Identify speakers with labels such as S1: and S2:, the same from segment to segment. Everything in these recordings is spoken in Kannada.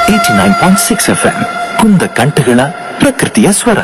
S1: 89.6 FM ಕುಂದ ಕಂಠಗಳ ಪ್ರಕೃತಿಯ ಸ್ವರ.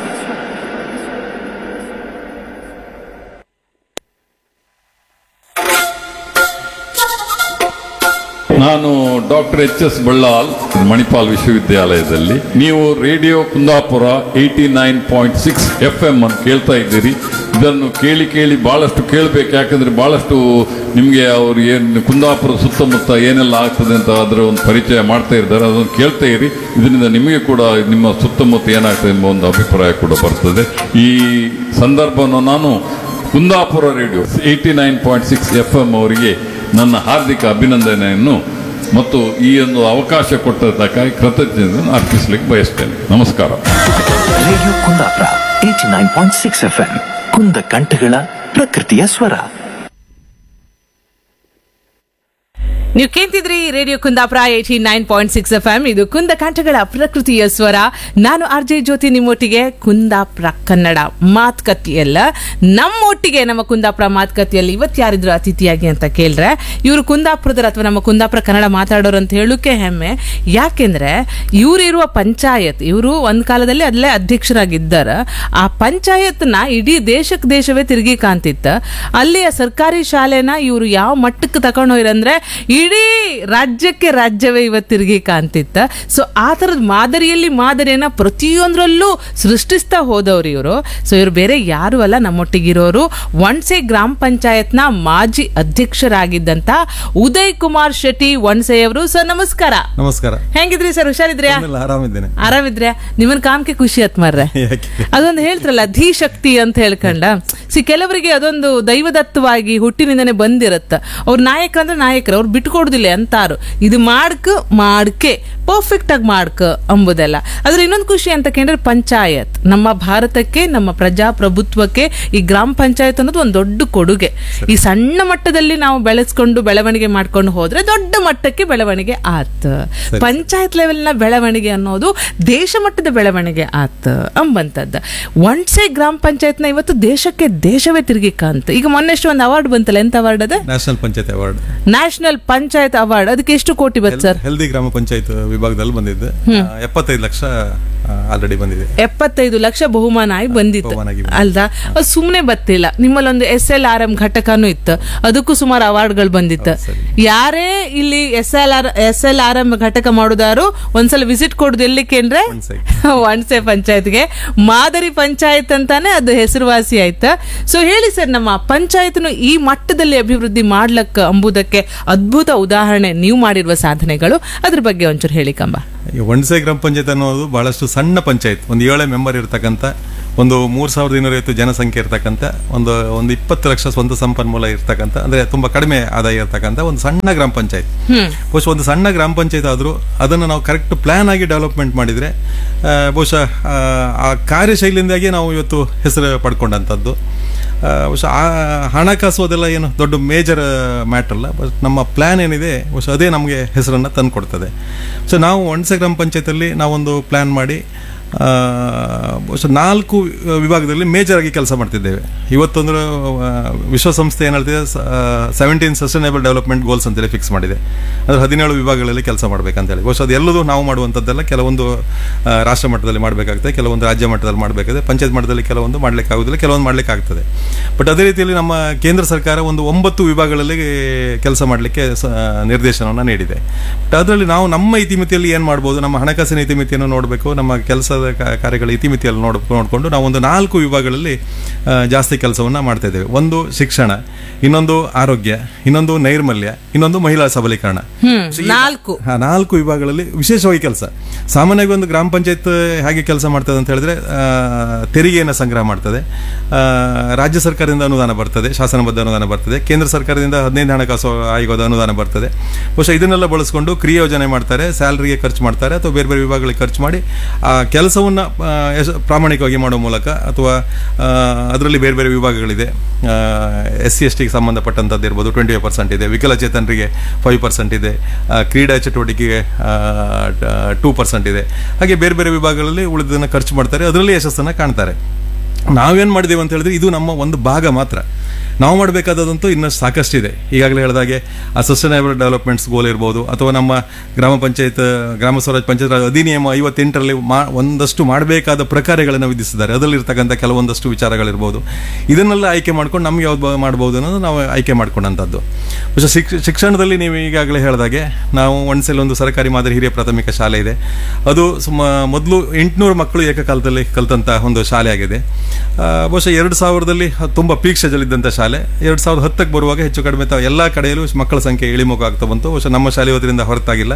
S2: ನಾನು ಡಾಕ್ಟರ್ ಎಚ್.ಎಸ್. ಬಳ್ಳಾಲ್, ಮಣಿಪಾಲ್ ವಿಶ್ವವಿದ್ಯಾಲಯದಲ್ಲಿ. ನೀವು ರೇಡಿಯೋ ಕುಂದಾಪುರ 89.6 FM ಅನ್ನು ಕೇಳ್ತಾ ಇದ್ದೀರಿ. ಇದನ್ನು ಕೇಳಿ ಬಹಳಷ್ಟು ಕೇಳಬೇಕು, ಯಾಕಂದ್ರೆ ಬಹಳಷ್ಟು ನಿಮಗೆ ಅವರು ಏನು ಕುಂದಾಪುರ ಸುತ್ತಮುತ್ತ ಏನೆಲ್ಲ ಆಗ್ತದೆ ಅಂತ ಅದರ ಒಂದು ಪರಿಚಯ ಮಾಡ್ತಾ ಇದ್ದಾರೆ. ಅದನ್ನು ಕೇಳ್ತಾ ಇರಿ. ಇದರಿಂದ ನಿಮಗೆ ಕೂಡ ನಿಮ್ಮ ಸುತ್ತಮುತ್ತ ಏನಾಗ್ತದೆ ಎಂಬ ಒಂದು ಅಭಿಪ್ರಾಯ ಕೂಡ ಬರ್ತದೆ. ಈ ಸಂದರ್ಭವನ್ನು ನಾನು ಕುಂದಾಪುರ ರೇಡಿಯೋ 89.6 FM ಅವರಿಗೆ ನನ್ನ ಹಾರ್ದಿಕ ಅಭಿನಂದನೆಯನ್ನು ಮತ್ತು ಈ ಒಂದು ಅವಕಾಶ ಕೊಟ್ಟದ್ದಕ್ಕಾಗಿ ಕೃತಜ್ಞತೆಯನ್ನು ಅರ್ಪಿಸಲಿಕ್ಕೆ ಬಯಸ್ತೇನೆ. ನಮಸ್ಕಾರ.
S1: ರೇಡಿಯೋ ಕುಂದಾಪುರ 89.6 FM ಕುಂದ ಕಂಠಗಳ ಪ್ರಕೃತಿಯ ಸ್ವರ.
S3: ನೀವು ಕೇಳ್ತಿದ್ರಿ ರೇಡಿಯೋ ಕುಂದಾಪುರ 89.6 FM. ಇದು ಕುಂದ ಕಂಠಗಳ ಪ್ರಕೃತಿಯ ಸ್ವರ. ನಾನು RJ ಜ್ಯೋತಿ, ನಿಮ್ಮೊಟ್ಟಿಗೆ ಕುಂದಾಪುರ ಕನ್ನಡ ಮಾತುಕತೆಯಲ್ಲ, ನಮ್ಮೊಟ್ಟಿಗೆ ನಮ್ಮ ಕುಂದಾಪುರ ಮಾತುಕತೆಯಲ್ಲಿ ಇವತ್ತು ಯಾರಿದ್ರು ಅತಿಥಿಯಾಗಿ ಅಂತ ಕೇಳಿದ್ರೆ ಇವರು ಕುಂದಾಪುರದವರು ಅಥವಾ ನಮ್ಮ ಕುಂದಾಪುರ ಕನ್ನಡ ಮಾತಾಡೋರು ಅಂತ ಹೇಳೋಕೆ ಹೆಮ್ಮೆ. ಯಾಕೆಂದ್ರೆ ಇವರಿರುವ ಪಂಚಾಯತ್, ಇವರು ಒಂದ್ ಕಾಲದಲ್ಲಿ ಅಲ್ಲೇ ಅಧ್ಯಕ್ಷರಾಗಿದ್ದಾರ. ಆ ಪಂಚಾಯತ್ನ ಇಡೀ ದೇಶವೇ ತಿರುಗಿ ಕಾಣ್ತಿತ್ತು. ಅಲ್ಲಿಯ ಸರ್ಕಾರಿ ಶಾಲೆನ ಇವರು ಯಾವ ಮಟ್ಟಕ್ಕೆ ತಗೊಂಡೋಯ್ರಂದ್ರೆ ಇಡೀ ರಾಜ್ಯವೇ ಇವತ್ತು ತಿರುಗಿ ಕಾಣ್ತಿತ್ತ. ಸೊ ಆ ತರದ ಮಾದರಿಯನ್ನ ಪ್ರತಿಯೊಂದರಲ್ಲೂ ಸೃಷ್ಟಿಸ್ತಾ ಹೋದವ್ರು ಇವರು. ಸೊ ಇವರು ಬೇರೆ ಯಾರು ಅಲ್ಲ, ನಮ್ಮೊಟ್ಟಿಗಿರೋರು ವಣ್ಸೆ ಗ್ರಾಮ ಪಂಚಾಯತ್ನ ಮಾಜಿ ಅಧ್ಯಕ್ಷರಾಗಿದ್ದಂತ ಉದಯ್ ಕುಮಾರ್ ಶೆಟ್ಟಿ ವಣ್ಸೆ ಅವರು. ಸರ್ ನಮಸ್ಕಾರ.
S4: ನಮಸ್ಕಾರ.
S3: ಹೆಂಗಿದ್ರಿ ಸರ್? ಹುಷಾರಿದ್ರ್ಯಾ?
S4: ಆರಾಮಿದ್ದೇನೆ.
S3: ಆರಾಮಿದ್ರ್ಯಾ? ನಿಮ್ಮನ್ ಕಾಮ್ಕೆ ಖುಷಿ ಆತ್ ಮಾರ್ರೆ. ಅದೊಂದು ಹೇಳ್ತಾರಲ್ಲ ಧೀಶಕ್ತಿ ಅಂತ ಹೇಳ್ಕೊಂಡ. ಕೆಲವರಿಗೆ ಅದೊಂದು ದೈವದತ್ತವಾಗಿ ಹುಟ್ಟಿನಿಂದನೇ ಬಂದಿರತ್ತ. ಅವ್ರ ನಾಯಕ ಅಂದ್ರೆ ನಾಯಕರು, ಅವ್ರು ಬಿಟ್ಕೊಡುದಿಲ್ಲ ಅಂತಾರು. ಇದು ಮಾಡ್ಕೆ ಪರ್ಫೆಕ್ಟ್ ಆಗಿ ಮಾಡ್ಕ ಅಂಬುದೆಲ್ಲ. ಅದ್ರ ಇನ್ನೊಂದು ಖುಷಿ ಅಂತ ಕೇಳಿದ್ರೆ ಪಂಚಾಯತ್ ನಮ್ಮ ಭಾರತಕ್ಕೆ, ನಮ್ಮ ಪ್ರಜಾಪ್ರಭುತ್ವಕ್ಕೆ ಈ ಗ್ರಾಮ ಪಂಚಾಯತ್ ಅನ್ನೋದು ಒಂದು ದೊಡ್ಡ ಕೊಡುಗೆ. ಈ ಸಣ್ಣ ಮಟ್ಟದಲ್ಲಿ ನಾವು ಬೆಳೆಸ್ಕೊಂಡು ಬೆಳವಣಿಗೆ ಮಾಡ್ಕೊಂಡು ಹೋದ್ರೆ ದೊಡ್ಡ ಮಟ್ಟಕ್ಕೆ ಬೆಳವಣಿಗೆ ಆತ್. ಪಂಚಾಯತ್ ಲೆವೆಲ್ನ ಬೆಳವಣಿಗೆ ಅನ್ನೋದು ದೇಶ ಮಟ್ಟದ ಬೆಳವಣಿಗೆ ಆತ್ ಅಂಬಂತದ್ದು. ವಣ್ಸೆ ಗ್ರಾಮ ಪಂಚಾಯತ್ನ ಇವತ್ತು ದೇಶವೇ ತಿರುಗಿ ಕಾಂತ. ಈಗ ಮೊನ್ನೆಷ್ಟು ಒಂದು ಅವಾರ್ಡ್ ಬಂತಲ್ಲ, ಎಂತ ಅವಾರ್ಡ್ ಅದ?
S4: National panchayat award.
S3: National panchayat award. ಅದಕ್ಕೆ ಎಷ್ಟು ಕೋಟಿ ಬಂತು ಸರ್?
S4: ಹೆಲ್ದಿ ಗ್ರಾಮ ಪಂಚಾಯತ್ ವಿಭಾಗದಲ್ಲಿ ಬಂದಿದೆ. 75 ಲಕ್ಷ ಆಲ್ರೆಡಿ ಬಂದಿದೆ.
S3: 75 ಲಕ್ಷ ಬಹುಮಾನ ಆಗಿ ಬಂದಿತ್ತು ಅಲ್ದಾ? ಅದು ಸುಮ್ನೆ ಬತ್ತಿಲ್ಲ. ನಿಮ್ಮಲ್ಲೊಂದು SLRM ಘಟಕನೂ ಇತ್ತು, ಅದಕ್ಕೂ ಸುಮಾರು ಅವಾರ್ಡ್ಗಳು ಬಂದಿತ್ತು. ಯಾರೇ ಇಲ್ಲಿ SLRM ಘಟಕ ಮಾಡುದಾರು ಒಂದ್ಸಲ ವಿಸಿಟ್ ಕೊಡುದು ಎಲ್ಲಿಕ್ಕೆ ಅಂದ್ರೆ ವಣ್ಸೆ ಪಂಚಾಯತ್ಗೆ. ಮಾದರಿ ಪಂಚಾಯತ್ ಅಂತಾನೆ ಅದು ಹೆಸರುವಾಸಿ ಆಯ್ತಾ. ಸೊ ಹೇಳಿ ಸರ್, ನಮ್ಮ ಪಂಚಾಯತ್ನು ಈ ಮಟ್ಟದಲ್ಲಿ ಅಭಿವೃದ್ಧಿ ಮಾಡ್ಲಕ್ಕ ಅಂಬುದಕ್ಕೆ ಅದ್ಭುತ ಉದಾಹರಣೆ ನೀವು ಮಾಡಿರುವ ಸಾಧನೆಗಳು, ಅದ್ರ ಬಗ್ಗೆ ಒಂಚೂರು ಹೇಳಿ ಕಂಬ.
S4: ವಣ್ಸೆ ಗ್ರಾಮ ಪಂಚಾಯತ್ ಅನ್ನೋದು ಬಹಳಷ್ಟು ಸಣ್ಣ ಪಂಚಾಯತ್. ಒಂದು 7 ಮೆಂಬರ್ ಇರ್ತಕ್ಕಂಥ, ಒಂದು 3250 ಜನಸಂಖ್ಯೆ ಇರ್ತಕ್ಕಂಥ, ಒಂದು 20 ಲಕ್ಷ ಸ್ವಂತ ಸಂಪನ್ಮೂಲ ಇರ್ತಕ್ಕಂಥ, ಅಂದ್ರೆ ತುಂಬಾ ಕಡಿಮೆ ಆದಾಯ ಇರ್ತಕ್ಕಂಥ ಒಂದು ಸಣ್ಣ ಗ್ರಾಮ ಪಂಚಾಯತ್. ಬಹುಶಃ ಒಂದು ಸಣ್ಣ ಗ್ರಾಮ ಪಂಚಾಯತ್ ಆದ್ರೂ ಅದನ್ನು ನಾವು ಕರೆಕ್ಟ್ ಪ್ಲಾನ್ ಆಗಿ ಡೆವಲಪ್ಮೆಂಟ್ ಮಾಡಿದ್ರೆ ಬಹುಶಃ ಆ ಕಾರ್ಯಶೈಲಿಯಿಂದಾಗಿ ನಾವು ಇವತ್ತು ಹೆಸರು ಪಡ್ಕೊಂಡಂಥದ್ದು. ಬಹುಶಃ ಆ ಹಣಕಾಸು ಅದೆಲ್ಲ ಏನು ದೊಡ್ಡ ಮೇಜರ್ ಮ್ಯಾಟರ್ ಅಲ್ಲ. ಬಟ್ ನಮ್ಮ ಪ್ಲಾನ್ ಏನಿದೆ ಬಹುಶಃ ಅದೇ ನಮಗೆ ಹೆಸರನ್ನು ತಂದು ಕೊಡ್ತದೆ. ಸೊ ನಾವು ವಣ್ಸೆ ಗ್ರಾಮ ಪಂಚಾಯತಲ್ಲಿ ನಾವೊಂದು ಪ್ಲಾನ್ ಮಾಡಿ ಬಹುಶಃ 4 ವಿಭಾಗದಲ್ಲಿ ಮೇಜರ್ ಆಗಿ ಕೆಲಸ ಮಾಡ್ತಿದ್ದೇವೆ. ಇವತ್ತೊಂದು ವಿಶ್ವಸಂಸ್ಥೆ ಏನು ಹೇಳ್ತಿದೆ, 17 ಸಸ್ಟೈನೇಬಲ್ ಡೆವಲಪ್ಮೆಂಟ್ ಗೋಲ್ಸ್ ಅಂತೇಳಿ ಫಿಕ್ಸ್ ಮಾಡಿದೆ. ಅಂದರೆ 17 ವಿಭಾಗಗಳಲ್ಲಿ ಕೆಲಸ ಮಾಡಬೇಕಂತೇಳಿ. ಬಹುಶಃ ಅದೆಲ್ಲದೂ ನಾವು ಮಾಡುವಂಥದ್ದೆಲ್ಲ ಕೆಲವೊಂದು ರಾಷ್ಟ್ರ ಮಟ್ಟದಲ್ಲಿ ಮಾಡಬೇಕಾಗ್ತದೆ, ಕೆಲವೊಂದು ರಾಜ್ಯ ಮಟ್ಟದಲ್ಲಿ ಮಾಡಬೇಕಾಗಿದೆ, ಪಂಚಾಯತ್ ಮಟ್ಟದಲ್ಲಿ ಕೆಲವೊಂದು ಮಾಡ್ಲಿಕ್ಕೆ ಆಗೋದಿಲ್ಲ, ಕೆಲವೊಂದು ಮಾಡ್ಲಿಕ್ಕೆ ಆಗ್ತದೆ. ಬಟ್ ಅದೇ ರೀತಿಯಲ್ಲಿ ನಮ್ಮ ಕೇಂದ್ರ ಸರ್ಕಾರ ಒಂದು 9 ವಿಭಾಗಗಳಲ್ಲಿ ಕೆಲಸ ಮಾಡಲಿಕ್ಕೆ ನಿರ್ದೇಶನವನ್ನು ನೀಡಿದೆ. ಬಟ್ ಅದರಲ್ಲಿ ನಾವು ನಮ್ಮ ಇತಿಮಿತಿಯಲ್ಲಿ ಏನು ಮಾಡ್ಬೋದು, ನಮ್ಮ ಹಣಕಾಸಿನ ಇತಿಮಿತಿಯನ್ನು ನೋಡಬೇಕು, ನಮ್ಮ ಕೆಲಸದ ಕಾರ್ಯಗಳ ಇತಿಮಿತಿಯಲ್ಲಿ ನೋಡಿಕೊಂಡು ನಾವು ಒಂದು 4 ವಿಭಾಗಗಳಲ್ಲಿ ಜಾಸ್ತಿ ಕೆಲಸವನ್ನು ಮಾಡ್ತಾ ಇದ್ದೇವೆ. ಒಂದು ಶಿಕ್ಷಣ, ಇನ್ನೊಂದು ಆರೋಗ್ಯ, ಇನ್ನೊಂದು ನೈರ್ಮಲ್ಯ, ಇನ್ನೊಂದು ಮಹಿಳಾ ಸಬಲೀಕರಣ. 4 ವಿಭಾಗಗಳಲ್ಲಿ ವಿಶೇಷವಾಗಿ ಕೆಲಸ. ಸಾಮಾನ್ಯವಾಗಿ ಒಂದು ಗ್ರಾಮ ಪಂಚಾಯತ್ ಹೇಗೆ ಕೆಲಸ ಮಾಡ್ತದೆ ಅಂತ ಹೇಳಿದ್ರೆ, ತೆರಿಗೆಯನ್ನು ಸಂಗ್ರಹ ಮಾಡ್ತದೆ, ರಾಜ್ಯ ಸರ್ಕಾರದಿಂದ ಅನುದಾನ ಬರ್ತದೆ, ಶಾಸನಬದ್ಧ ಅನುದಾನ ಬರ್ತದೆ, ಕೇಂದ್ರ ಸರ್ಕಾರದಿಂದ 15 ಹಣಕಾಸು ಆಯೋಗದ ಅನುದಾನ ಬರ್ತದೆ. ಬಹುಶಃ ಇದನ್ನೆಲ್ಲ ಬಳಸ್ಕೊಂಡು ಕ್ರಿಯಾ ಯೋಜನೆ ಮಾಡ್ತಾರೆ, ಸ್ಯಾಲರಿಗೆ ಖರ್ಚು ಮಾಡ್ತಾರೆ, ಅಥವಾ ಬೇರೆ ಬೇರೆ ವಿಭಾಗಗಳಿಗೆ ಖರ್ಚು ಮಾಡಿ ಆ ಕೆಲಸವನ್ನು ಪ್ರಾಮಾಣಿಕವಾಗಿ ಮಾಡೋ ಮೂಲಕ, ಅಥವಾ ಅದರಲ್ಲಿ ಬೇರೆ ಬೇರೆ ವಿಭಾಗಗಳಿದೆ. SC/ST ಸಂಬಂಧಪಟ್ಟಂಥದ್ದು ಇರ್ಬೋದು, 25% ಇದೆ. ವಿಕಲಚೇತನರಿಗೆ 5% ಇದೆ. ಕ್ರೀಡಾ ಚಟುವಟಿಕೆಗೆ 2% ಇದೆ. ಹಾಗೆ ಬೇರೆ ಬೇರೆ ವಿಭಾಗಗಳಲ್ಲಿ ಉಳಿದನ್ನು ಖರ್ಚು ಮಾಡ್ತಾರೆ, ಅದರಲ್ಲಿ ಯಶಸ್ಸನ್ನು ಕಾಣ್ತಾರೆ. ನಾವೇನು ಮಾಡಿದ್ದೇವೆ ಅಂತ ಹೇಳಿದ್ರೆ, ಇದು ನಮ್ಮ ಒಂದು ಭಾಗ ಮಾತ್ರ. ನಾವು ಮಾಡಬೇಕಾದಂತೂ ಇನ್ನಷ್ಟು ಸಾಕಷ್ಟಿದೆ. ಈಗಾಗಲೇ ಹೇಳಿದಾಗೆ ಆ ಸಸ್ಟೈನಬಲ್ ಡೆವಲಪ್ಮೆಂಟ್ಸ್ ಗೋಲ್ ಇರ್ಬೋದು, ಅಥವಾ ನಮ್ಮ ಗ್ರಾಮ ಸ್ವರಾಜ್ ಪಂಚಾಯತ್ ರಾಜ್ ಅಧಿನಿಯಮ 58ರಲ್ಲಿ ಒಂದಷ್ಟು ಮಾಡಬೇಕಾದ ಪ್ರಕಾರಗಳನ್ನು ವಿಧಿಸಿದ್ದಾರೆ. ಅದರಲ್ಲಿರ್ತಕ್ಕಂಥ ಕೆಲವೊಂದಷ್ಟು ವಿಚಾರಗಳಿರ್ಬೋದು. ಇದನ್ನೆಲ್ಲ ಆಯ್ಕೆ ಮಾಡ್ಕೊಂಡು ನಮ್ಗೆ ಯಾವ್ದು ಮಾಡ್ಬೋದು ಅನ್ನೋದು ನಾವು ಆಯ್ಕೆ ಮಾಡ್ಕೊಂಡಂಥದ್ದು. പക്ഷേ ಶಿಕ್ಷಣದಲ್ಲಿ ನೀವು ಈಗಾಗಲೇ ಹೇಳಿದಾಗೆ ನಾವು ಒಂದ್ಸಲ ಒಂದು ಸರ್ಕಾರಿ ಮಾದರಿ ಹಿರಿಯ ಪ್ರಾಥಮಿಕ ಶಾಲೆ ಇದೆ. ಅದು ಮೊದಲು 800 ಮಕ್ಕಳು ಏಕಕಾಲದಲ್ಲಿ ಕಲಿತಂತ ಒಂದು ಶಾಲೆ ಆಗಿದೆ. ಬಹುಶಃ 2000ರಲ್ಲಿ ತುಂಬ ಪೀಕ್ ಸ್ಟೇಜಲ್ಲಿದ್ದಂಥ ಶಾಲೆ 2010ಕ್ಕೆ ಬರುವಾಗ ಹೆಚ್ಚು ಕಡಿಮೆ ಎಲ್ಲ ಕಡೆಯಲ್ಲೂ ಮಕ್ಕಳ ಸಂಖ್ಯೆ ಇಳಿಮುಖ ಆಗ್ತಾ ಬಂತು. ಬಹುಶಃ ನಮ್ಮ ಶಾಲೆ ಅದರಿಂದ ಹೊರತಾಗಿಲ್ಲ.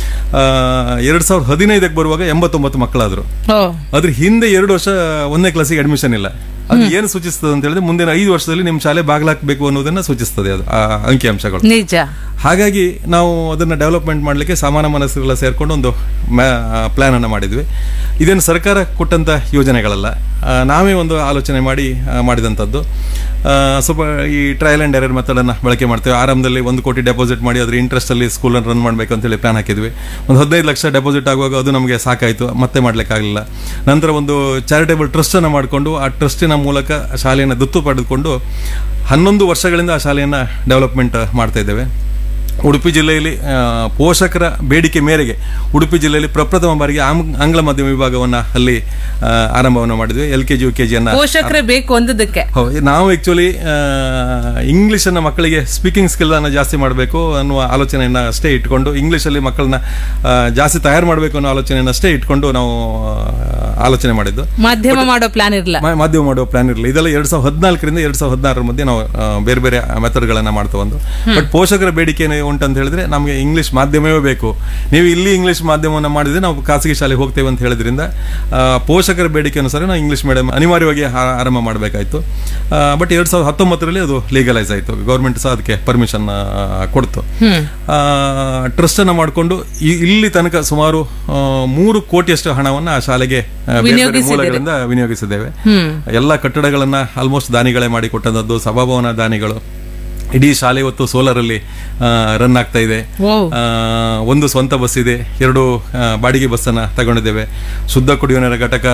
S4: 2015ಕ್ಕೆ ಬರುವಾಗ 89 ಮಕ್ಕಳಾದ್ರು. ಅದ್ರ ಹಿಂದೆ 2 ವರ್ಷ 1ನೇ ಕ್ಲಾಸಿಗೆ ಅಡ್ಮಿಷನ್ ಇಲ್ಲ. ಅದು ಏನು ಸೂಚಿಸ್ತದೆ ಅಂತ ಹೇಳಿದ್ರೆ ಮುಂದಿನ 5 ವರ್ಷದಲ್ಲಿ ನಿಮ್ಮ ಶಾಲೆ ಬಾಗ್ಲಾಕ್ಬೇಕು ಅನ್ನೋದನ್ನ ಸೂಚಿಸ್ತದೆ ಅದು ಆ ಅಂಕಿಅಂಶಗಳು.
S3: ನಿಜ.
S4: ಹಾಗಾಗಿ ನಾವು ಅದನ್ನ ಡೆವಲಪ್ಮೆಂಟ್ ಮಾಡಲಿಕ್ಕೆ ಸಮಾನ ಮನಸ್ಸುಗಳ ಸೇರ್ಕೊಂಡು ಒಂದು ಪ್ಲಾನ್ ಅನ್ನು ಮಾಡಿದ್ವಿ. ಇದೇನು ಸರ್ಕಾರ ಕೊಟ್ಟಂತ ಯೋಜನೆಗಳಲ್ಲ, ನಾವೇ ಒಂದು ಆಲೋಚನೆ ಮಾಡಿದಂಥದ್ದು. ಸ್ವಲ್ಪ ಈ ಟ್ರಯಲ್ ಆ್ಯಂಡ್ ಎರರ್ ಮೆಥಡ್ ಅನ್ನು ಬಳಕೆ ಮಾಡ್ತೇವೆ. ಆರಂಭದಲ್ಲಿ 1 ಕೋಟಿ ಡೆಪಾಸಿಟ್ ಮಾಡಿ ಅದ್ರ ಇಂಟ್ರೆಸ್ಟ್ ಅಲ್ಲಿ ಸ್ಕೂಲನ್ನು ರನ್ ಮಾಡಬೇಕು ಅಂತೇಳಿ ಪ್ಲಾನ್ ಹಾಕಿದ್ವಿ. ಒಂದು 15 ಲಕ್ಷ ಡೆಪಾಸಿಟ್ ಆಗುವಾಗ ಅದು ನಮಗೆ ಸಾಕಾಯಿತು, ಮತ್ತೆ ಮಾಡ್ಲಿಕ್ಕಾಗಲಿಲ್ಲ. ನಂತರ ಒಂದು ಚಾರಿಟೇಬಲ್ ಟ್ರಸ್ಟ್ ಅನ್ನು ಮಾಡಿಕೊಂಡು ಆ ಟ್ರಸ್ಟಿನ ಮೂಲಕ ಶಾಲೆಯನ್ನು ದತ್ತು ಪಡೆದುಕೊಂಡು 11 ವರ್ಷಗಳಿಂದ ಆ ಶಾಲೆಯನ್ನು ಡೆವಲಪ್ಮೆಂಟ್ ಮಾಡ್ತಾ ಇದ್ದೇವೆ. ಉಡುಪಿ ಜಿಲ್ಲೆಯಲ್ಲಿ ಪೋಷಕರ ಬೇಡಿಕೆ ಮೇರೆಗೆ ಉಡುಪಿ ಜಿಲ್ಲೆಯಲ್ಲಿ ಪ್ರಪ್ರಥಮ ಬಾರಿಗೆ ಆಂಗ್ಲ ಮಾಧ್ಯಮ ವಿಭಾಗವನ್ನು ಅಲ್ಲಿ ಆರಂಭವನ್ನು ಮಾಡಿದ್ವಿ. LKG UKG
S3: ಪೋಷಕರೇ ಬೇಕು ಅಂದದಕ್ಕೆ
S4: ನಾವು ಆಕ್ಚುಲಿ ಇಂಗ್ಲಿಷ್ ಅನ್ನ ಮಕ್ಕಳಿಗೆ ಸ್ಪೀಕಿಂಗ್ ಸ್ಕಿಲ್ ಅನ್ನು ಜಾಸ್ತಿ ಮಾಡಬೇಕು ಅನ್ನುವ ಆಲೋಚನೆಯನ್ನ ಅಷ್ಟೇ ಇಟ್ಕೊಂಡು, ಇಂಗ್ಲಿಷಲ್ಲಿ ಮಕ್ಕಳನ್ನ ಜಾಸ್ತಿ ತಯಾರು ಮಾಡಬೇಕು ಅನ್ನೋ ಆಲೋಚನೆಯನ್ನ ಅಷ್ಟೇ ಇಟ್ಕೊಂಡು ನಾವು ಆಲೋಚನೆ ಮಾಡಿದ್ದು.
S3: ಮಾಧ್ಯಮ ಮಾಡೋ ಪ್ಲಾನ್ ಇರಲಿಲ್ಲ.
S4: ಇದೆಲ್ಲ 2014ರಿಂದ 2016 ಮಧ್ಯೆ ನಾವು ಬೇರೆ ಬೇರೆ ಮೆಥಡ್ಗಳನ್ನ ಮಾಡ್ತಾ ಬಂದು. ಬಟ್ ಪೋಷಕರ ಬೇಡಿಕೆ ಉಂಟಂತ ಹೇಳಿದ್ರೆ ನಮಗೆ ಇಂಗ್ಲಿಷ್ ಮಾಧ್ಯಮವೇ ಬೇಕು, ನೀವು ಇಲ್ಲಿ ಇಂಗ್ಲಿಷ್ ಮಾಧ್ಯಮವನ್ನು ಮಾಡಿದ್ರೆ ನಾವು ಖಾಸಗಿ ಶಾಲೆಗೆ ಹೋಗ್ತೇವೆ ಅಂತ ಹೇಳಿದ್ರಿಂದ ಪೋಷಕರ ಬೇಡಿಕೆ ಅನುಸಾರ ನಾವು ಇಂಗ್ಲಿಷ್ ಮೀಡಿಯಂ ಅನಿವಾರ್ಯವಾಗಿ ಆರಂಭ ಮಾಡಬೇಕಾಯ್ತು. ಬಟ್ 2019ರಲ್ಲಿ ಅದು ಲೀಗಲೈಸ್ ಆಯಿತು. ಗೌರ್ಮೆಂಟ್ ಸಹ ಅದಕ್ಕೆ ಪರ್ಮಿಷನ್ ಕೊಡ್ತು. ಟ್ರಸ್ಟ್ ಅನ್ನು ಮಾಡಿಕೊಂಡು ಇಲ್ಲಿ ತನಕ ಸುಮಾರು 3 ಕೋಟಿಯಷ್ಟು ಹಣವನ್ನು ಆ ಶಾಲೆಗೆ ಮೂಲಗಳಿಂದ ವಿನಿಯೋಗಿಸಿದ್ದೇವೆ. ಎಲ್ಲ ಕಟ್ಟಡಗಳನ್ನ ಆಲ್ಮೋಸ್ಟ್ ದಾನಿಗಳೇ ಮಾಡಿ ಕೊಟ್ಟಂಥದ್ದು. ಸಭಾಭವನ ದಾನಿಗಳು. ಇಡೀ ಶಾಲೆ ಇವತ್ತು ಸೋಲಾರ್ ಅಲ್ಲಿ ರನ್ ಆಗ್ತಾ ಇದೆ. ಒಂದು ಸ್ವಂತ ಬಸ್ ಇದೆ, 2 ಬಾಡಿಗೆ ಬಸ್ ಅನ್ನ ತಗೊಂಡಿದ್ದೇವೆ. ಶುದ್ಧ ಕುಡಿಯುವ ನೀರಿನ ಘಟಕ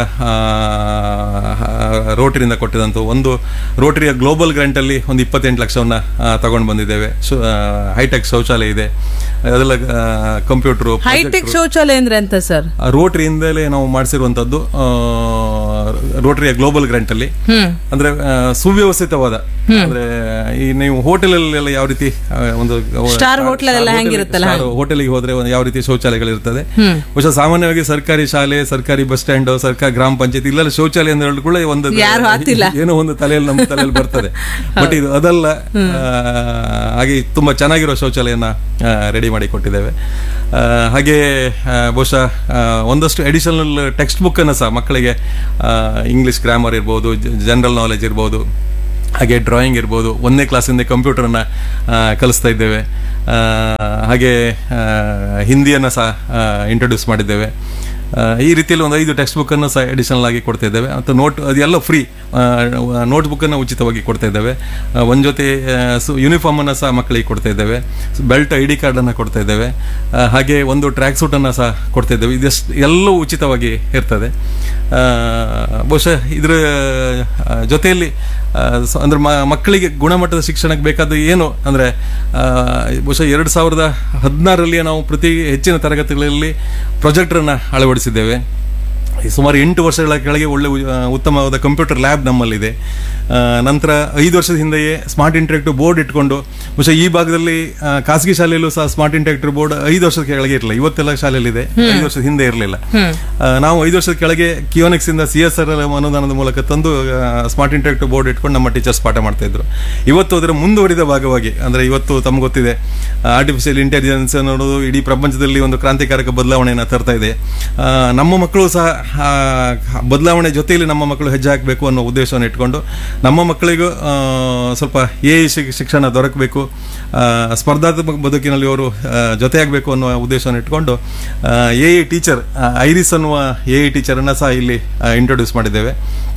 S4: ರೋಟರಿಯಿಂದ ಕೊಟ್ಟಿದಂತ ಒಂದು ರೋಟರಿಯ ಗ್ಲೋಬಲ್ ಗ್ರಾಂಟ್ ಅಲ್ಲಿ ಒಂದು 28 ಲಕ್ಷವನ್ನ ತಗೊಂಡು ಬಂದಿದ್ದೇವೆ. ಹೈಟೆಕ್ ಶೌಚಾಲಯ ಇದೆ, ಅದೆಲ್ಲ ಕಂಪ್ಯೂಟರ್.
S3: ಹೈಟೆಕ್ ಶೌಚಾಲಯ ಅಂದ್ರೆ ಅಂತ ಸರ್?
S4: ರೋಟರಿಯಿಂದಲೇ ನಾವು ಮಾಡಿಸಿರುವಂತದ್ದು. ರೋಟರಿಯ ಗ್ಲೋಬಲ್ ಗ್ರಾಂಟ್ ಅಲ್ಲಿ ಅಂದ್ರೆ ಸುವ್ಯವಸ್ಥಿತವಾದ, ಅಂದ್ರೆ ಈ ನೀವು ಹೋಟೆಲ್ ಅಲ್ಲೆಲ್ಲ ಯಾವ ರೀತಿ ಒಂದು
S3: ಸ್ಟಾರ್ ಹೋಟೆಲ್ಗೆ
S4: ಹೋದ್ರೆ ಯಾವ ರೀತಿ ಶೌಚಾಲಯಗಳಿರ್ತದೆ, ಬಹುಶಃ ಸಾಮಾನ್ಯವಾಗಿ ಸರ್ಕಾರಿ ಶಾಲೆ, ಸರ್ಕಾರಿ ಬಸ್ ಸ್ಟ್ಯಾಂಡ್, ಸರ್ಕಾರಿ ಗ್ರಾಮ ಪಂಚಾಯತ್ ಇಲ್ಲೆಲ್ಲ ಶೌಚಾಲಯ ಅಂತ ಹೇಳಿಕೊಳ್ಳೆ ಒಂದು ಏನೋ ಒಂದು ನಮ್ಮ ತಲೆಯಲ್ಲಿ ಬರ್ತದೆ. ಬಟ್ ಇದು ಅದಲ್ಲ. ಹಾಗೆ ತುಂಬಾ ಚೆನ್ನಾಗಿರೋ ಶೌಚಾಲಯನ ರೆಡಿ ಮಾಡಿ ಕೊಟ್ಟಿದ್ದೇವೆ. ಹಾಗೆ ಬಹುಶಃ ಒಂದಷ್ಟು ಅಡಿಷನಲ್ ಟೆಕ್ಸ್ಟ್ ಬುಕ್ ಅನ್ನು ಸಹ ಮಕ್ಕಳಿಗೆ ಇಂಗ್ಲಿಷ್ ಗ್ರಾಮರ್ ಇರ್ಬೋದು, ಜನರಲ್ ನಾಲೆಜ್ ಇರ್ಬೋದು, ಹಾಗೆ ಡ್ರಾಯಿಂಗ್ ಇರ್ಬೋದು, 1ನೇ ಕ್ಲಾಸಿಂದ ಕಂಪ್ಯೂಟರ್ನ ಕಲಿಸ್ತಾ ಇದ್ದೇವೆ. ಹಾಗೆ ಹಿಂದಿಯನ್ನು ಸಹ ಇಂಟ್ರೊಡ್ಯೂಸ್ ಮಾಡಿದ್ದೇವೆ. ಈ ರೀತಿಯಲ್ಲಿ ಒಂದು 5 ಟೆಕ್ಸ್ಟ್ ಬುಕ್ ಅನ್ನು ಸಹ ಅಡಿಷನಲ್ ಆಗಿ ಕೊಡ್ತಾ ಇದ್ದೇವೆ. ಮತ್ತು ಅದೆಲ್ಲ ಫ್ರೀ ನೋಟ್ ಬುಕ್ ಅನ್ನು ಉಚಿತವಾಗಿ ಕೊಡ್ತಾ ಇದ್ದೇವೆ. ಒಂದು ಜೊತೆ ಯೂನಿಫಾರ್ಮ್ ಅನ್ನು ಸಹ ಮಕ್ಕಳಿಗೆ ಕೊಡ್ತಾ ಇದ್ದೇವೆ. ಬೆಲ್ಟ್, ID ಕಾರ್ಡ್ ಅನ್ನು ಕೊಡ್ತಾ ಇದ್ದೇವೆ. ಹಾಗೆ ಒಂದು ಟ್ರ್ಯಾಕ್ ಸೂಟ್ ಅನ್ನು ಸಹ ಕೊಡ್ತಾ ಇದ್ದೇವೆ. ಇದೆಷ್ಟು ಎಲ್ಲವೂ ಉಚಿತವಾಗಿ ಇರ್ತದೆ. ಬಹುಶಃ ಇದರ ಜೊತೆಯಲ್ಲಿ ಅಂದ್ರೆ ಮಕ್ಕಳಿಗೆ ಗುಣಮಟ್ಟದ ಶಿಕ್ಷಣಕ್ಕೆ ಬೇಕಾದ ಏನು ಅಂದ್ರೆ ಬಹುಶಃ 2016ರಲ್ಲಿ ನಾವು ಪ್ರತಿ ಹೆಚ್ಚಿನ ತರಗತಿಗಳಲ್ಲಿ ಪ್ರೊಜೆಕ್ಟರ್ನ ಅಳವಡಿಸಿದ್ದೇವೆ. ಸುಮಾರು 8 ವರ್ಷಗಳ ಕೆಳಗೆ ಒಳ್ಳೆ ಉತ್ತಮವಾದ ಕಂಪ್ಯೂಟರ್ ಲ್ಯಾಬ್ ನಮ್ಮಲ್ಲಿದೆ. ನಂತರ 5 ವರ್ಷದ ಹಿಂದೆಯೇ ಸ್ಮಾರ್ಟ್ ಇಂಟರಾಕ್ಟಿವ್ ಬೋರ್ಡ್ ಇಟ್ಕೊಂಡು, ಬಹುಶಃ ಈ ಭಾಗದಲ್ಲಿ ಖಾಸಗಿ ಶಾಲೆಯಲ್ಲೂ ಸಹ ಸ್ಮಾರ್ಟ್ ಇಂಟರಾಕ್ಟಿವ್ ಬೋರ್ಡ್ 5 ವರ್ಷದ ಕೆಳಗೆ ಇರಲಿಲ್ಲ. ಇವತ್ತೆಲ್ಲ ಶಾಲೆಯಲ್ಲಿದೆ, 5 ವರ್ಷದ ಹಿಂದೆ ಇರಲಿಲ್ಲ. ನಾವು 5 ವರ್ಷದ ಕೆಳಗೆ ಕಿಯೋನಿಕ್ಸ್ ಇಂದ CSR ಅನುದಾನದ ಮೂಲಕ ತಂದು ಸ್ಮಾರ್ಟ್ ಇಂಟರಾಕ್ಟಿವ್ ಬೋರ್ಡ್ ಇಟ್ಕೊಂಡು ನಮ್ಮ ಟೀಚರ್ಸ್ ಪಾಠ ಮಾಡ್ತಾ ಇದ್ರು. ಇವತ್ತು ಅದರ ಮುಂದುವರಿದ ಭಾಗವಾಗಿ, ಅಂದ್ರೆ ಇವತ್ತು ತಮ್ಗೆ ಗೊತ್ತಿದೆ, ಆರ್ಟಿಫಿಷಿಯಲ್ ಇಂಟೆಲಿಜೆನ್ಸ್ ಅನ್ನೋದು ಇಡೀ ಪ್ರಪಂಚದಲ್ಲಿ ಒಂದು ಕ್ರಾಂತಿಕಾರಕ ಬದಲಾವಣೆಯನ್ನು ತರ್ತಾ ಇದೆ. ನಮ್ಮ ಮಕ್ಕಳು ಸಹ ಬದಲಾವಣೆ ಜೊತೆಯಲ್ಲಿ ನಮ್ಮ ಮಕ್ಕಳು ಹೆಜ್ಜೆ ಹಾಕಬೇಕು ಅನ್ನೋ ಉದ್ದೇಶವನ್ನು ಇಟ್ಕೊಂಡು ನಮ್ಮ ಮಕ್ಕಳಿಗೂ ಸ್ವಲ್ಪ AI ಶಿಕ್ಷಣ ದೊರಕಬೇಕು, ಸ್ಪರ್ಧಾತ್ಮಕ ಬದುಕಿನಲ್ಲಿ ಅವರು ಜೊತೆಯಾಗಬೇಕು ಅನ್ನುವ ಉದ್ದೇಶವನ್ನು ಇಟ್ಕೊಂಡು AI ಟೀಚರ್, ಐರಿಸ್ ಅನ್ನುವ AI ಟೀಚರನ್ನು ಸಹ ಇಲ್ಲಿ ಇಂಟ್ರೊಡ್ಯೂಸ್ ಮಾಡಿದ್ದೇವೆ.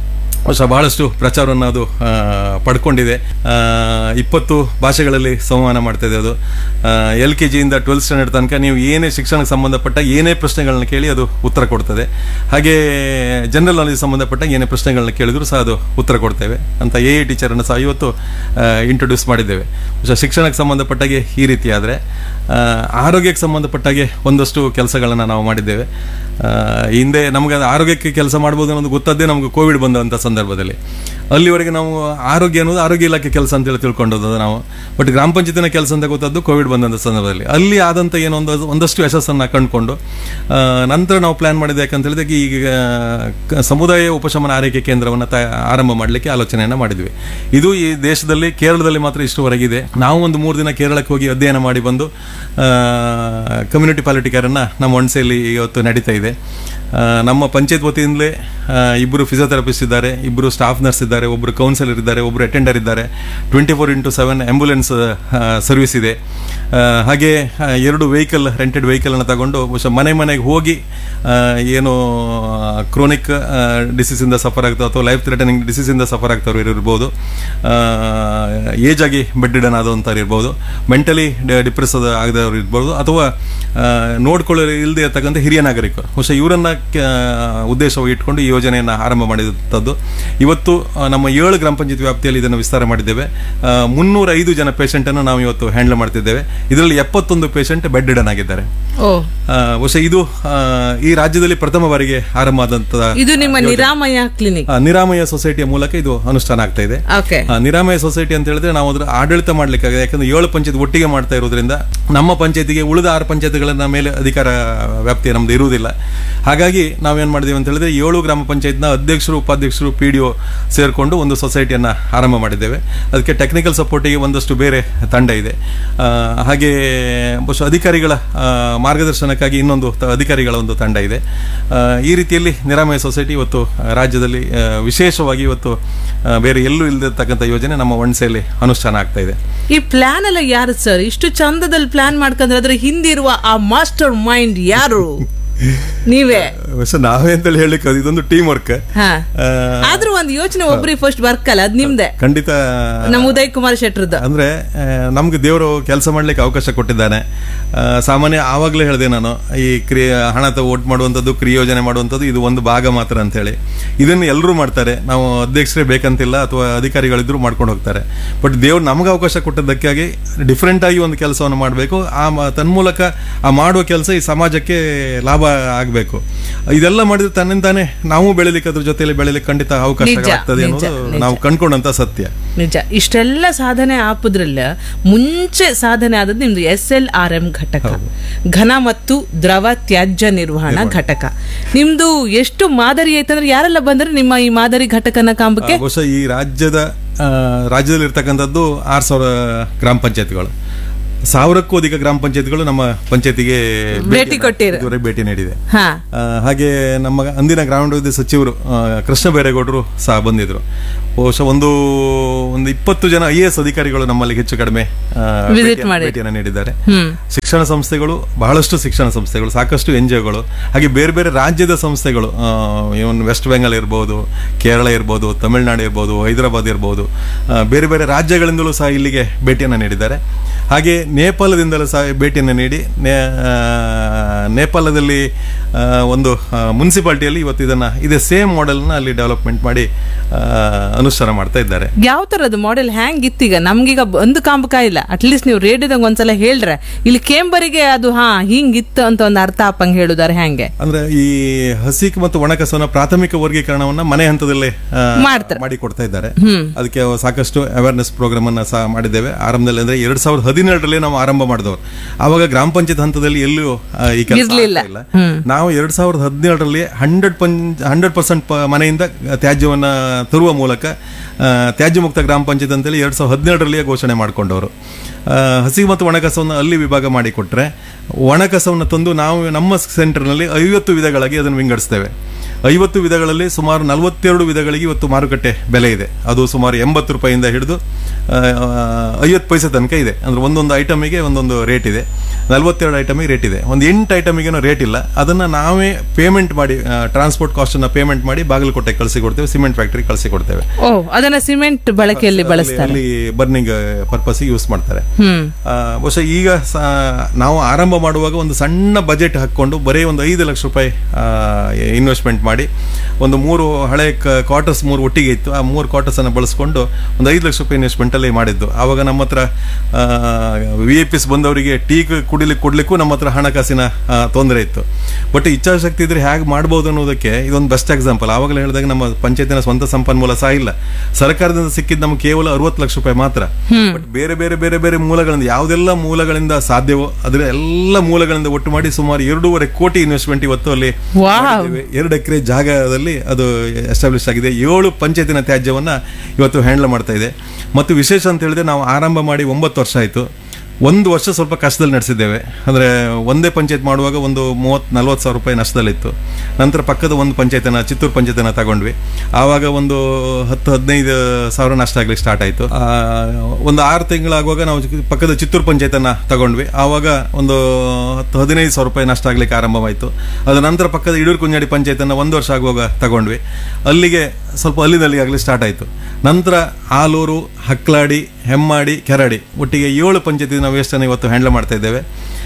S4: ಬಹಳಷ್ಟು ಪ್ರಚಾರವನ್ನು ಅದು ಪಡ್ಕೊಂಡಿದೆ. 20 ಭಾಷೆಗಳಲ್ಲಿ ಸಂವಹನ ಮಾಡ್ತಾ ಇದೆ ಅದು. LKG ಇಂದ 12th ಸ್ಟ್ಯಾಂಡರ್ಡ್ ತನಕ ನೀವು ಏನೇ ಶಿಕ್ಷಣಕ್ಕೆ ಸಂಬಂಧಪಟ್ಟ ಏನೇ ಪ್ರಶ್ನೆಗಳನ್ನ ಕೇಳಿ ಅದು ಉತ್ತರ ಕೊಡ್ತದೆ. ಹಾಗೆ ಜನರಲ್ ನಾಲೆಜ್ ಸಂಬಂಧಪಟ್ಟ ಏನೇ ಪ್ರಶ್ನೆಗಳನ್ನ ಕೇಳಿದ್ರು ಸಹ ಅದು ಉತ್ತರ ಕೊಡ್ತೇವೆ ಅಂತ AI ಟೀಚರನ್ನು ಸಹ ಇವತ್ತು ಇಂಟ್ರೊಡ್ಯೂಸ್ ಮಾಡಿದ್ದೇವೆ. ಶಿಕ್ಷಣಕ್ಕೆ ಸಂಬಂಧಪಟ್ಟಾಗೆ ಈ ರೀತಿ ಆದರೆ ಆರೋಗ್ಯಕ್ಕೆ ಸಂಬಂಧಪಟ್ಟಾಗೆ ಒಂದಷ್ಟು ಕೆಲಸಗಳನ್ನು ನಾವು ಮಾಡಿದ್ದೇವೆ. ಹಿಂದೆ ನಮಗೆ ಆರೋಗ್ಯಕ್ಕೆ ಕೆಲಸ ಮಾಡ್ಬೋದು ಅನ್ನೋದು ಗೊತ್ತದ್ದೇ ನಮಗೆ ಕೋವಿಡ್ ಬಂದಂಥ ಸಂದರ್ಭದಲ್ಲಿ. ಅಲ್ಲಿವರೆಗೆ ನಾವು ಆರೋಗ್ಯ ಅನ್ನೋದು ಆರೋಗ್ಯ ಇಲಾಖೆ ಕೆಲಸ ಅಂತೇಳಿ ತಿಳ್ಕೊಂಡದ್ದು ನಾವು. ಬಟ್ ಗ್ರಾಮ ಪಂಚಾಯತಿನ ಕೆಲಸ ಅಂತ ಗೊತ್ತದ್ದು ಕೋವಿಡ್ ಬಂದಂಥ ಸಂದರ್ಭದಲ್ಲಿ. ಅಲ್ಲಿ ಆದಂಥ ಒಂದಷ್ಟು ಯಶಸ್ಸನ್ನು ಕಂಡುಕೊಂಡು ನಂತರ ನಾವು ಪ್ಲಾನ್ ಮಾಡಿದೆ. ಯಾಕಂತ ಹೇಳಿದಾಗ ಈಗ ಸಮುದಾಯ ಉಪಶಮನ ಆರೈಕೆ ಕೇಂದ್ರವನ್ನು ಆರಂಭ ಮಾಡಲಿಕ್ಕೆ ಆಲೋಚನೆಯನ್ನು ಮಾಡಿದ್ವಿ. ಇದು ಈ ದೇಶದಲ್ಲಿ ಕೇರಳದಲ್ಲಿ ಮಾತ್ರ ಇಷ್ಟುವರೆಗಿದೆ. ನಾವು ಒಂದು 3 ದಿನ ಕೇರಳಕ್ಕೆ ಹೋಗಿ ಅಧ್ಯಯನ ಮಾಡಿ ಬಂದು ಕಮ್ಯುನಿಟಿ ಪಾಲಿಟಿ ಕೇರನ್ನು ನಮ್ಮ ಒಣಸೆಯಲ್ಲಿ ಇವತ್ತು ನಡೀತಾ ಇದೆ. ನಮ್ಮ ಪಂಚಾಯತ್ ವತಿಯಿಂದಲೇ 2 ಫಿಸಿಯೋಥೆರಪಿಸ್ಟ್ ಇದ್ದಾರೆ, 2 ಸ್ಟಾಫ್ ನರ್ಸ್ ಇದ್ದಾರೆ, 1 ಕೌನ್ಸಿಲರ್ ಇದ್ದಾರೆ, 1 ಅಟೆಂಡರ್ ಇದ್ದಾರೆ, 24x7 ಆಂಬ್ಯುಲೆನ್ಸ್ ಸರ್ವಿಸ್ ಇದೆ. ಹಾಗೆ 2 ವೆಹಿಕಲ್ ರೆಂಟೆಡ್ ವೆಹಿಕಲನ್ನು ತಗೊಂಡು ಮನೆಗೆ ಹೋಗಿ ಏನು ಕ್ರೋನಿಕ್ ಡಿಸೀಸಿಂದ ಸಫರ್ ಆಗ್ತವೆ ಅಥವಾ ಲೈಫ್ ಥ್ರೆಟನಿಂಗ್ ಡಿಸೀಸಿಂದ ಸಫರ್ ಆಗ್ತವ್ರು ಇರ್ಬೋದು, ಏಜ್ ಆಗಿ ಬೆಡ್ ರಿಡನ್ ಆದಂಥವ್ರು ಇರ್ಬೋದು, ಮೆಂಟಲಿ ಡಿಪ್ರೆಸ್ ಆಗದವ್ರು ಇರ್ಬೋದು, ಅಥವಾ ನೋಡ್ಕೊಳ್ಳೋ ಇಲ್ಲದೆ ಇರ್ತಕ್ಕಂಥ ಹಿರಿಯ ನಾಗರಿಕರು. ಇವರನ್ನ ಉದ್ದೇಶವಾಗಿ ಇಟ್ಕೊಂಡು ಈ ಯೋಜನೆಯನ್ನು ಆರಂಭ ಮಾಡಿದಂಥದ್ದು. ಇವತ್ತು ನಮ್ಮ 7 ಗ್ರಾಮ ಪಂಚಾಯತ್ ವ್ಯಾಪ್ತಿಯಲ್ಲಿ ಇದನ್ನು ವಿಸ್ತಾರ ಮಾಡಿದ್ದೇವೆ. 305 ಜನ ಪೇಷಂಟನ್ನು ನಾವು ಇವತ್ತು ಹ್ಯಾಂಡಲ್ ಮಾಡ್ತಿದ್ದೇವೆ. ಇದರಲ್ಲಿ 71 ಪೇಷಂಟ್ ಬೆಡ್ ರಿಡನ್ ಆಗಿದ್ದಾರೆ. ಬಹುಶಃ ಇದು ಈ ರಾಜ್ಯದಲ್ಲಿ ಪ್ರಥಮ ಬಾರಿಗೆ ಆರಂಭ ಆದಂತಹ
S3: ಇದು ನಿಮ್ಮ ನಿರಾಮಯ ಕ್ಲಿನಿಕ್,
S4: ನಿರಾಮಯ ಸೊಸೈಟಿಯ ಮೂಲಕ ಇದು ಅನುಷ್ಠಾನ ಆಗ್ತಾ ಇದೆ. ನಿರಾಮಯ ಸೊಸೈಟಿ ಅಂತ ಹೇಳಿದ್ರೆ ನಾವು ಅದರ ಆಡಳಿತ ಮಾಡ್ಲಿಕ್ಕಾಗಿದೆ. ಯಾಕಂದ್ರೆ 7 ಪಂಚಾಯತ್ ಒಟ್ಟಿಗೆ ಮಾಡ್ತಾ ಇರೋದ್ರಿಂದ ನಮ್ಮ ಪಂಚಾಯತಿಗೆ ಉಳಿದ 6 ಪಂಚಾಯತ್ಗಳನ್ನ ಮೇಲೆ ಅಧಿಕಾರ ವ್ಯಾಪ್ತಿ ನಮ್ದು ಇರುವುದಿಲ್ಲ. ಹಾಗಾಗಿ ನಾವೇನ್ ಮಾಡಿದೀವಿ ಅಂತ ಹೇಳಿದ್ರೆ 7 ಗ್ರಾಮ ಪಂಚಾಯತ್ನ ಅಧ್ಯಕ್ಷರು, ಉಪಾಧ್ಯಕ್ಷರು, PDO ಸೇರ್ಕೊಂಡು ಒಂದು ಸೊಸೈಟಿಯನ್ನ ಆರಂಭ ಮಾಡಿದ್ದೇವೆ. ಅದಕ್ಕೆ ಟೆಕ್ನಿಕಲ್ ಸಪೋರ್ಟಿಗೆ ಒಂದಷ್ಟು ಬೇರೆ ತಂಡ ಇದೆ. ಹಾಗೆ ಅಧಿಕಾರಿಗಳ ಮಾರ್ಗದರ್ಶನಕ್ಕಾಗಿ ಇನ್ನೊಂದು ಅಧಿಕಾರಿಗಳ ಒಂದು ತಂಡ ಇದೆ. ಈ ರೀತಿಯಲ್ಲಿ ನಿರಾಮಯ ಸೊಸೈಟಿ ಇವತ್ತು ರಾಜ್ಯದಲ್ಲಿ ವಿಶೇಷವಾಗಿ ಇವತ್ತು ಬೇರೆ ಎಲ್ಲೂ ಇಲ್ಲದಿರ್ತಕ್ಕಂಥ ಯೋಜನೆ ನಮ್ಮ ಒಣಸೆಯಲ್ಲಿ ಅನುಷ್ಠಾನ ಆಗ್ತಾ ಇದೆ.
S3: ಈ ಪ್ಲಾನ್ ಎಲ್ಲ ಯಾರು ಸರ್? ಇಷ್ಟು ಚಂದದಲ್ಲಿ ಪ್ಲಾನ್ ಮಾಡ್ಕೊಂಡ್ರೆ ಅದ್ರ ಹಿಂದಿರುವ ಆ ಮಾಸ್ಟರ್ ಮೈಂಡ್ ಯಾರು? ನೀವೇ?
S4: ನಾವೇ ಅಂತೇಳಿ ಹೇಳಿಕ್ಕೆ ಇದೊಂದು ಟೀಮ್ ವರ್ಕ್.
S3: ಆದ್ರೂ ಒಂದು ಯೋಚನೆ ಒಬ್ರಿಗೆ ಫಸ್ಟ್ ವರ್ಕ್ ಅಲ್ಲ, ಅದ್ ನಿಮ್ದೆ.
S4: ಖಂಡಿತ
S3: ನಮ್ಮ ಉದಯ್ ಕುಮಾರ್ ಶೆಟ್ಟರ್ದು.
S4: ಅಂದ್ರೆ ನಮ್ಗೆ ದೇವರು ಕೆಲಸ ಮಾಡ್ಲಿಕ್ಕೆ ಅವಕಾಶ ಕೊಟ್ಟಿದ್ದಾನೆ. ಸಾಮಾನ್ಯ ಆವಾಗಲೇ ಹೇಳಿದೆ ನಾನು, ಈ ಹಣ ಓಟ್ ಮಾಡುವಂಥದ್ದು, ಕ್ರಿಯೋಜನೆ ಮಾಡುವಂಥದ್ದು ಇದು ಒಂದು ಭಾಗ ಮಾತ್ರ ಅಂತ ಹೇಳಿ. ಇದನ್ನು ಎಲ್ಲರೂ ಮಾಡ್ತಾರೆ, ನಾವು ಅಧ್ಯಕ್ಷರೇ ಬೇಕಂತಿಲ್ಲ ಅಥವಾ ಅಧಿಕಾರಿಗಳಿದ್ರು ಮಾಡ್ಕೊಂಡು ಹೋಗ್ತಾರೆ. ಬಟ್ ದೇವ್ರು ನಮ್ಗೆ ಅವಕಾಶ ಕೊಟ್ಟದ್ದಕ್ಕಾಗಿ ಡಿಫ್ರೆಂಟ್ ಆಗಿ ಒಂದು ಕೆಲಸವನ್ನು ಮಾಡಬೇಕು. ತನ್ಮೂಲಕ ಆ ಮಾಡುವ ಕೆಲಸ ಈ ಸಮಾಜಕ್ಕೆ ಲಾಭ ಆಗಬೇಕು. ಇದೆಲ್ಲ ಮಾಡಿದ್ರೆ ತನ್ನಿಂದಾನೆ ನಾವು ಬೆಳಿಲಿಕ್ಕೆ, ಅದ್ರ ಜೊತೆಯಲ್ಲಿ ಬೆಳಿಲಿಕ್ಕೆ ಖಂಡಿತ ಅವಕಾಶ ಆಗ್ತದೆ ಅನ್ನೋದು ನಾವು ಕಂಡ್ಕೊಂಡಂತ ಸತ್ಯ.
S3: ನಿಜ. ಇಷ್ಟೆಲ್ಲ ಸಾಧನೆ ಆಪದ್ರಲ್ಲ ಮುಂಚೆ ಸಾಧನೆ ಆದದ್ದು ನಿಮ್ದು SLRM ಘಟಕ, ಘನ ಮತ್ತು ದ್ರವ ತ್ಯಾಜ್ಯ ನಿರ್ವಹಣಾ ಘಟಕ. ನಿಮ್ದು ಎಷ್ಟು ಮಾದರಿ ಐತಂದ್ರೆ ಯಾರೆಲ್ಲ ಬಂದ್ರೆ ನಿಮ್ಮ ಈ ಮಾದರಿ ಘಟಕನ ಕಾಂಬಕ್ಕೆ?
S4: ಬಹುಶಃ ಈ ರಾಜ್ಯದಲ್ಲಿ ಇರ್ತಕ್ಕಂಥದ್ದು 6000 ಗ್ರಾಮ ಪಂಚಾಯತ್ಗಳು, 1000ಕ್ಕೂ ಅಧಿಕ ಗ್ರಾಮ ಪಂಚಾಯತ್ಗಳು ನಮ್ಮ ಪಂಚಾಯತಿಗೆ ಭೇಟಿ ನೀಡಿದೆ. ಹಾಗೆ ನಮ್ಮ ಅಂದಿನ ಗ್ರಾಮೀಣಾಭಿವೃದ್ಧಿ ಸಚಿವರು ಕೃಷ್ಣ ಬೈರೇಗೌಡರು ಸಹ ಬಂದಿದ್ರು. ಬಹುಶಃ ಒಂದು 20 ಜನ IAS ಅಧಿಕಾರಿಗಳು ನಮ್ಮಲ್ಲಿ ಹೆಚ್ಚು ಕಡಿಮೆ ಭೇಟಿಯನ್ನು ನೀಡಿದ್ದಾರೆ. ಶಿಕ್ಷಣ ಸಂಸ್ಥೆಗಳು, ಬಹಳಷ್ಟು ಶಿಕ್ಷಣ ಸಂಸ್ಥೆಗಳು, ಸಾಕಷ್ಟು NGOಗಳು, ಹಾಗೆ ಬೇರೆ ಬೇರೆ ರಾಜ್ಯದ ಸಂಸ್ಥೆಗಳು, ಇವನ್ ವೆಸ್ಟ್ ಬೆಂಗಾಲ್ ಇರ್ಬೋದು, ಕೇರಳ ಇರ್ಬೋದು, ತಮಿಳುನಾಡು ಇರ್ಬೋದು, ಹೈದರಾಬಾದ್ ಇರ್ಬೋದು, ಬೇರೆ ಬೇರೆ ರಾಜ್ಯಗಳಿಂದಲೂ ಸಹ ಇಲ್ಲಿಗೆ ಭೇಟಿಯನ್ನು ನೀಡಿದ್ದಾರೆ. ಹಾಗೆ ನೇಪಾಳದಿಂದಲೂ ಸಹ ಭೇಟಿಯನ್ನು ನೀಡಿ ನೇಪಾಳದಲ್ಲಿ ಒಂದು ಮುನ್ಸಿಪಾಲಿಟಿಯಲ್ಲಿ ಇವತ್ತು ಇದೇ ಸೇಮ್ ಮಾಡೆಲ್ನ ಅಲ್ಲಿ ಡೆವಲಪ್ಮೆಂಟ್ ಮಾಡಿ ಅನುಷ್ಠಾನ ಮಾಡ್ತಾ ಇದ್ದಾರೆ.
S3: ಯಾವ ತರದ ಮಾಡೆಲ್ ಹ್ಯಾಂಗಿತ್ತೀಗ? ನಮ್ಗೀಗ ಒಂದು ಕಾಂಬಕ ಇಲ್ಲ, ಅಟ್ಲೀಸ್ಟ್ ನೀವು ರೇಡಿಯೋದಾಗ ಒಂದ್ಸಲ ಹೇಳ್ರೆ ಇಲ್ಲಿ ಕೇಂಬರಿಗೆ ಅದು ಹಿಂಗಿತ್ತು ಅಂತ ಒಂದು ಅರ್ಥ ಅಪ್ಪಂಗೆ ಹೇಳುದಾರೆ. ಹೆಂಗೆ ಅಂದ್ರೆ
S4: ಈ ಹಸಿ ಮತ್ತು ಒಣಕಸವನ್ನ ಪ್ರಾಥಮಿಕ ವರ್ಗೀಕರಣವನ್ನ ಮನೆ ಹಂತದಲ್ಲೇ ಮಾಡಿ ಕೊಡ್ತಾ ಇದ್ದಾರೆ. ಅದಕ್ಕೆ ಸಾಕಷ್ಟು ಅವೇರ್ನೆಸ್ ಪ್ರೋಗ್ರಾಮ್ ಅನ್ನ ಸಹ ಮಾಡಿದ್ದೇವೆ. ಆರಂಭದಲ್ಲಿ ಅಂದ್ರೆ 2017ರಲ್ಲಿ ನಾವು ಆರಂಭ ಮಾಡಿದವರು. ಆವಾಗ ಗ್ರಾಮ ಪಂಚಾಯತ್ ಹಂತದಲ್ಲಿ ಎಲ್ಲೂ ಈ ಕೆಲಸ ಇಲ್ಲ. ನಾವು 2017ರಲ್ಲಿ 100% ಮನೆಯಿಂದ ತ್ಯಾಜ್ಯವನ್ನ ತರುವ ಮೂಲಕ ತ್ಯಾಜ್ಯ ಮುಕ್ತ ಗ್ರಾಮ ಪಂಚಾಯತ್ ಅಂತೇಳಿ 2017ರಲ್ಲಿಯೇ ಘೋಷಣೆ ಮಾಡಿಕೊಂಡವರು. ಹಸಿ ಮತ್ತು ಒಣಕಸವನ್ನು ಅಲ್ಲಿ ವಿಭಾಗ ಮಾಡಿಕೊಟ್ರೆ, ಒಣಕಸವನ್ನು ತಂದು ನಾವು ನಮ್ಮ ಸೆಂಟರ್ನಲ್ಲಿ 50 ವಿಧಗಳಾಗಿ ಅದನ್ನು ವಿಂಗಡಿಸ್ತೇವೆ. 50 ವಿಧಗಳಲ್ಲಿ ಸುಮಾರು 42 ವಿಧಗಳಿಗೆ ಇವತ್ತು ಮಾರುಕಟ್ಟೆ ಬೆಲೆ ಇದೆ. ಅದು ಸುಮಾರು 80 ರೂಪಾಯಿಂದ ಹಿಡಿದು 50 ಪೈಸೆ ತನಕ ಇದೆ. ಅಂದ್ರೆ ಒಂದೊಂದು ಐಟಮಿಗೆ ಒಂದೊಂದು ರೇಟ್ ಇದೆ. 42 ಐಟಮಿಗೆ ರೇಟ್ ಇದೆ. ಒಂದು 8 ಐಟಮಿಗೇನೋ ರೇಟ್ ಇಲ್ಲ. ಅದನ್ನ ನಾವೇ ಪೇಮೆಂಟ್ ಮಾಡಿ, ಟ್ರಾನ್ಸ್ಪೋರ್ಟ್ ಕಾಸ್ಟ್ ಅನ್ನ ಪೇಮೆಂಟ್ ಮಾಡಿ ಬಾಗಲಕೋಟೆ ಕಳಿಸಿ ಕೊಡ್ತೇವೆ, ಸಿಮೆಂಟ್ ಫ್ಯಾಕ್ಟರಿ ಕಳಿಸಿ ಕೊಡ್ತೇವೆ.
S3: ಅದನ್ನ ಸಿಮೆಂಟ್ ಬಳಕೆಯಲ್ಲಿ ಬಳಸ್ತಾರೆ,
S4: ಅಲ್ಲಿ ಬರ್ನಿಂಗ್ ಪರ್ಪಸ್ ಯೂಸ್ ಮಾಡ್ತಾರೆ. ಬಹುಶಃ ಈಗ ನಾವು ಆರಂಭ ಮಾಡುವಾಗ ಒಂದು ಸಣ್ಣ ಬಜೆಟ್ ಹಾಕೊಂಡು ಬರೀ ಒಂದು 5 ಲಕ್ಷ ರೂಪಾಯಿ ಇನ್ವೆಸ್ಟ್ಮೆಂಟ್ ಮಾಡಿ ಒಂದು 3 ಹಳೆ ಕ್ವಾರ್ಟರ್ಸ್ 3 ಒಟ್ಟಿಗೆ ಇತ್ತು. ಆ 3 ಕ್ವಾರ್ಟರ್ಸ್ ಅನ್ನು ಬಳಸ್ಕೊಂಡು ಒಂದು 5 ಲಕ್ಷ ರೂಪಾಯಿ ಇನ್ವೆಸ್ಟ್ಮೆಂಟ್ ಅಲ್ಲಿ ಮಾಡಿದ್ದು. ಆವಾಗ ನಮ್ಮ ಹತ್ರ VIP ಬಂದವರಿಗೆ ಟೀ ಕೊಡ್ಲಿಕ್ಕೂ ನಮ್ಮ ಹತ್ರ ಹಣಕಾಸಿನ ತೊಂದರೆ ಇತ್ತು. ಬಟ್ ಇಚ್ಛಾಶಕ್ತಿ ಇದ್ರೆ ಹೇಗೆ ಮಾಡ್ಬೋದು ಅನ್ನೋದಕ್ಕೆ ಇದೊಂದು ಬೆಸ್ಟ್ ಎಕ್ಸಾಂಪಲ್. ಆವಾಗಲೇ ಹೇಳಿದಾಗ ನಮ್ಮ ಪಂಚಾಯತಿನ ಸ್ವಂತ ಸಂಪನ್ಮೂಲ ಸಹ ಇಲ್ಲ. ಸರ್ಕಾರದಿಂದ ಸಿಕ್ಕಿದ್ದು ನಮ್ಗೆ ಕೇವಲ 60 ಲಕ್ಷ ರೂಪಾಯಿ ಮಾತ್ರ. ಬಟ್ ಬೇರೆ ಬೇರೆ ಬೇರೆ ಬೇರೆ ಮೂಲಗಳಿಂದ, ಯಾವುದೆಲ್ಲ ಮೂಲಗಳಿಂದ ಸಾಧ್ಯವೋ ಅದರ ಎಲ್ಲ ಮೂಲಗಳಿಂದ ಒಟ್ಟು ಮಾಡಿ ಸುಮಾರು 2.5 ಕೋಟಿ ಇನ್ವೆಸ್ಟ್ಮೆಂಟ್ ಇವತ್ತು ಅಲ್ಲಿ 2 ಎಕರೆ ಜಾಗದಲ್ಲಿ ಅದು ಎಸ್ಟಾಬ್ಲಿಷ್ ಆಗಿದೆ. 7 ಪಂಚಾಯತಿನ ತ್ಯಾಜ್ಯವನ್ನ ಇವತ್ತು ಹ್ಯಾಂಡಲ್ ಮಾಡ್ತಾ ಇದೆ. ಮತ್ತು ವಿಶೇಷ ಅಂತ ಹೇಳಿದ್ರೆ ನಾವು ಆರಂಭ ಮಾಡಿ 9 ವರ್ಷ ಆಯಿತು. 1 ವರ್ಷ ಸ್ವಲ್ಪ ಕಷ್ಟದಲ್ಲಿ ನಡೆಸಿದ್ದೇವೆ. ಅಂದರೆ ಒಂದೇ ಪಂಚಾಯತ್ ಮಾಡುವಾಗ ಒಂದು 30-40 ಸಾವಿರ ರೂಪಾಯಿ ನಷ್ಟದಲ್ಲಿತ್ತು. ನಂತರ ಪಕ್ಕದ ಒಂದು ಪಂಚಾಯತನ, ಚಿತ್ತೂರು ಪಂಚಾಯತನ ತಗೊಂಡ್ವಿ. ಆವಾಗ ಒಂದು 10-15 ಸಾವಿರ ನಷ್ಟ ಆಗ್ಲಿಕ್ಕೆ ಸ್ಟಾರ್ಟ್ ಆಯಿತು. ಒಂದು 6 ತಿಂಗಳಾಗುವಾಗ ನಾವು ಪಕ್ಕದ ಚಿತ್ತೂರು ಪಂಚಾಯತನ ತಗೊಂಡ್ವಿ. ಆವಾಗ ಒಂದು 10-15 ಸಾವಿರ ರೂಪಾಯಿ ನಷ್ಟ ಆಗ್ಲಿಕ್ಕೆ ಆರಂಭವಾಯಿತು. ಅದ ನಂತರ ಪಕ್ಕದ ಇಡೂರು ಕುಂಜಾಡಿ ಪಂಚಾಯತನ 1 ವರ್ಷ ಆಗುವಾಗ ತಗೊಂಡ್ವಿ. ಅಲ್ಲಿಗೆ ಸ್ವಲ್ಪ ಅಲ್ಲಿಂದಲ್ಲಿ ಆಗಲಿ ಸ್ಟಾರ್ಟ್ ಆಯಿತು. ನಂತರ ಆಲೂರು, ಹಕ್ಲಾಡಿ, ಹೆಮ್ಮಾಡಿ, ಕೆರಾಡಿ ಒಟ್ಟಿಗೆ 7 ಪಂಚಾಯತಿ ನಾವು ವೇಸ್ಟನ್ನು ಇವತ್ತು ಹ್ಯಾಂಡಲ್ ಮಾಡ್ತಾ ಇದ್ದೇವೆ.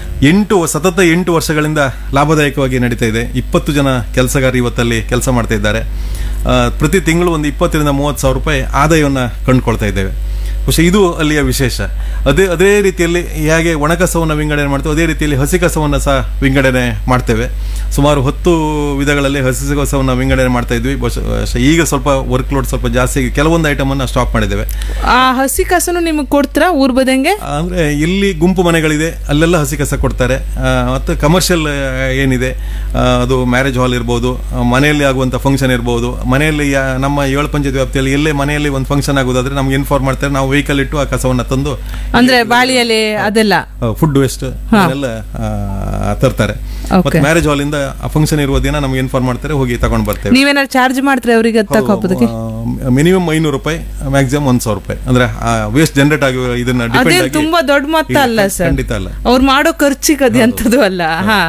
S4: 8 ವರ್ಷಗಳಿಂದ ಲಾಭದಾಯಕವಾಗಿ ನಡೀತಾ ಇದೆ. 20 ಜನ ಕೆಲಸಗಾರರು ಇವತ್ತಲ್ಲಿ ಕೆಲಸ ಮಾಡ್ತಾ ಇದ್ದಾರೆ. ಪ್ರತಿ ತಿಂಗಳು ಒಂದು 20-30 ಸಾವಿರ ರೂಪಾಯಿ ಆದಾಯವನ್ನು ಕಂಡುಕೊಳ್ತಾ ಇದ್ದೇವೆ. ಬಹುಶಃ ಇದು ಅಲ್ಲಿಯ ವಿಶೇಷ. ಅದೇ ರೀತಿಯಲ್ಲಿ ಹೇಗೆ ಒಣ ಕಸವನ್ನು ವಿಂಗಡಣೆ ಮಾಡ್ತೇವೆ, ಅದೇ ರೀತಿಯಲ್ಲಿ ಹಸಿ ಕಸವನ್ನು ಸಹ ವಿಂಗಡಣೆ ಮಾಡ್ತೇವೆ. ಸುಮಾರು 10 ವಿಧಗಳಲ್ಲಿ ಹಸಿ ಕಸವನ್ನು ವಿಂಗಡಣೆ ಮಾಡ್ತಾ ಇದ್ವಿ. ಈಗ ಸ್ವಲ್ಪ ವರ್ಕ್ ಲೋಡ್ ಸ್ವಲ್ಪ ಜಾಸ್ತಿ, ಕೆಲವೊಂದು ಐಟಮ್ ಅನ್ನ ಸ್ಟಾಪ್ ಮಾಡಿದ್ದೇವೆ.
S3: ಆ ಹಸಿ ಕಸನು ನಿಮಗೆ ಕೊಡ್ತಾರ ಊರ್ ಬದಂಗೆ? ಅಂದ್ರೆ
S4: ಇಲ್ಲಿ ಗುಂಪು ಮನೆಗಳಿದೆ, ಅಲ್ಲೆಲ್ಲ ಹಸಿ ಕಸ ಕೊಡ್ತಾರೆ. ಮತ್ತು ಕಮರ್ಷಿಯಲ್ ಏನಿದೆ, ಅದು ಮ್ಯಾರೇಜ್ ಹಾಲ್ ಇರ್ಬೋದು, ಮನೆಯಲ್ಲಿ ಆಗುವಂಥ ಫಂಕ್ಷನ್ ಇರ್ಬೋದು. ಮನೆಯಲ್ಲಿ ನಮ್ಮ 7 ಪಂಚಾಯತ್ ವ್ಯಾಪ್ತಿಯಲ್ಲಿ ಎಲ್ಲೇ ಮನೆಯಲ್ಲಿ ಒಂದು ಫಂಕ್ಷನ್ ಆಗೋದಾದ್ರೆ ನಮ್ಗೆ ಇನ್ಫಾರ್ಮ್ ಮಾಡ್ತಾರೆ. ನಾವು ವೆಹಿಕಲ್ ಇಟ್ಟು ಆ ಕಸವನ್ನ ತಂದು,
S3: ಅಂದ್ರೆ ಬಾಳಿಯಲ್ಲಿ ಅದೆಲ್ಲ
S4: ಫುಡ್ ವೇಸ್ಟ್ ಎಲ್ಲ ತರ್ತಾರೆ. ಮತ್ತೆ ಮ್ಯಾರೇಜ್ ಹಾಲ್ ಇಂದ ಫಂಕ್ಷನ್ ಇರುವ ದಿನ ನಮ್ಗೆ ಇನ್ಫಾರ್ಮ್ ಮಾಡ್ತಾರೆ, ಹೋಗಿ ತಗೊಂಡ್ ಬರ್ತೇವೆ.
S3: ನೀವೇನಾದ್ರು ಚಾರ್ಜ್ ಮಾಡ್ತಾರೆ ಅವರಿಗೆ?
S4: ಮಿನಿಮಮ್ 500 ರೂಪಾಯಿ, ಮ್ಯಾಕ್ಸಿಮಮ್ 1,000 ರೂಪಾಯಿ. ಅಂದ್ರೆ ವೇಸ್ಟ್ ಜನರೇಟ್ ಆಗಿ ಇದನ್ನ ಡಿಪೆಂಡ್ ಆಗಿ
S3: ತುಂಬಾ ದೊಡ್ಡ ಮೊತ್ತ ಅಲ್ಲ ಸರ್,
S4: ಖಂಡಿತ ಅಲ್ಲ.
S3: ಅವ್ರು ಮಾಡೋ ಖರ್ಚಿಗೆ ಅದು ಎಂತದ್ದು ಅಲ್ಲ.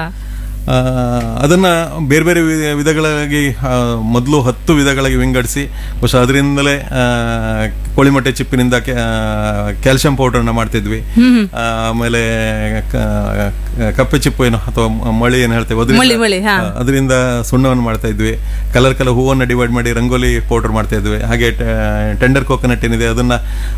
S4: ಅದನ್ನ ಬೇರೆ ಬೇರೆ ವಿಧಗಳಾಗಿ ಮೊದಲು 10 ವಿಧಗಳಾಗಿ ವಿಂಗಡಿಸಿ, ಬಹುಶಃ ಅದರಿಂದಲೇ ಕೋಳಿಮೊಟ್ಟೆ ಚಿಪ್ಪಿನಿಂದ ಕ್ಯಾಲ್ಸಿಯಂ ಪೌಡರ್ನ ಮಾಡ್ತಿದ್ವಿ. ಆಮೇಲೆ ಕಪ್ಪೆ ಚಿಪ್ಪು ಏನು ಅಥವಾ ಮಳಿ ಏನು ಹೇಳ್ತೇವೆ ಅದರಿಂದ ಸುಣ್ಣವನ್ನು ಮಾಡ್ತಾ ಇದ್ವಿ. ಕಲರ್ ಹೂವನ್ನು ಡಿವೈಡ್ ಮಾಡಿ ರಂಗೋಲಿ ಪೌಡರ್ ಮಾಡ್ತಾ ಇದ್ವಿ. ಹಾಗೆ ಟೆಂಡರ್ ಕೋಕೋನಟ್ ಏನಿದೆ ಅದನ್ನ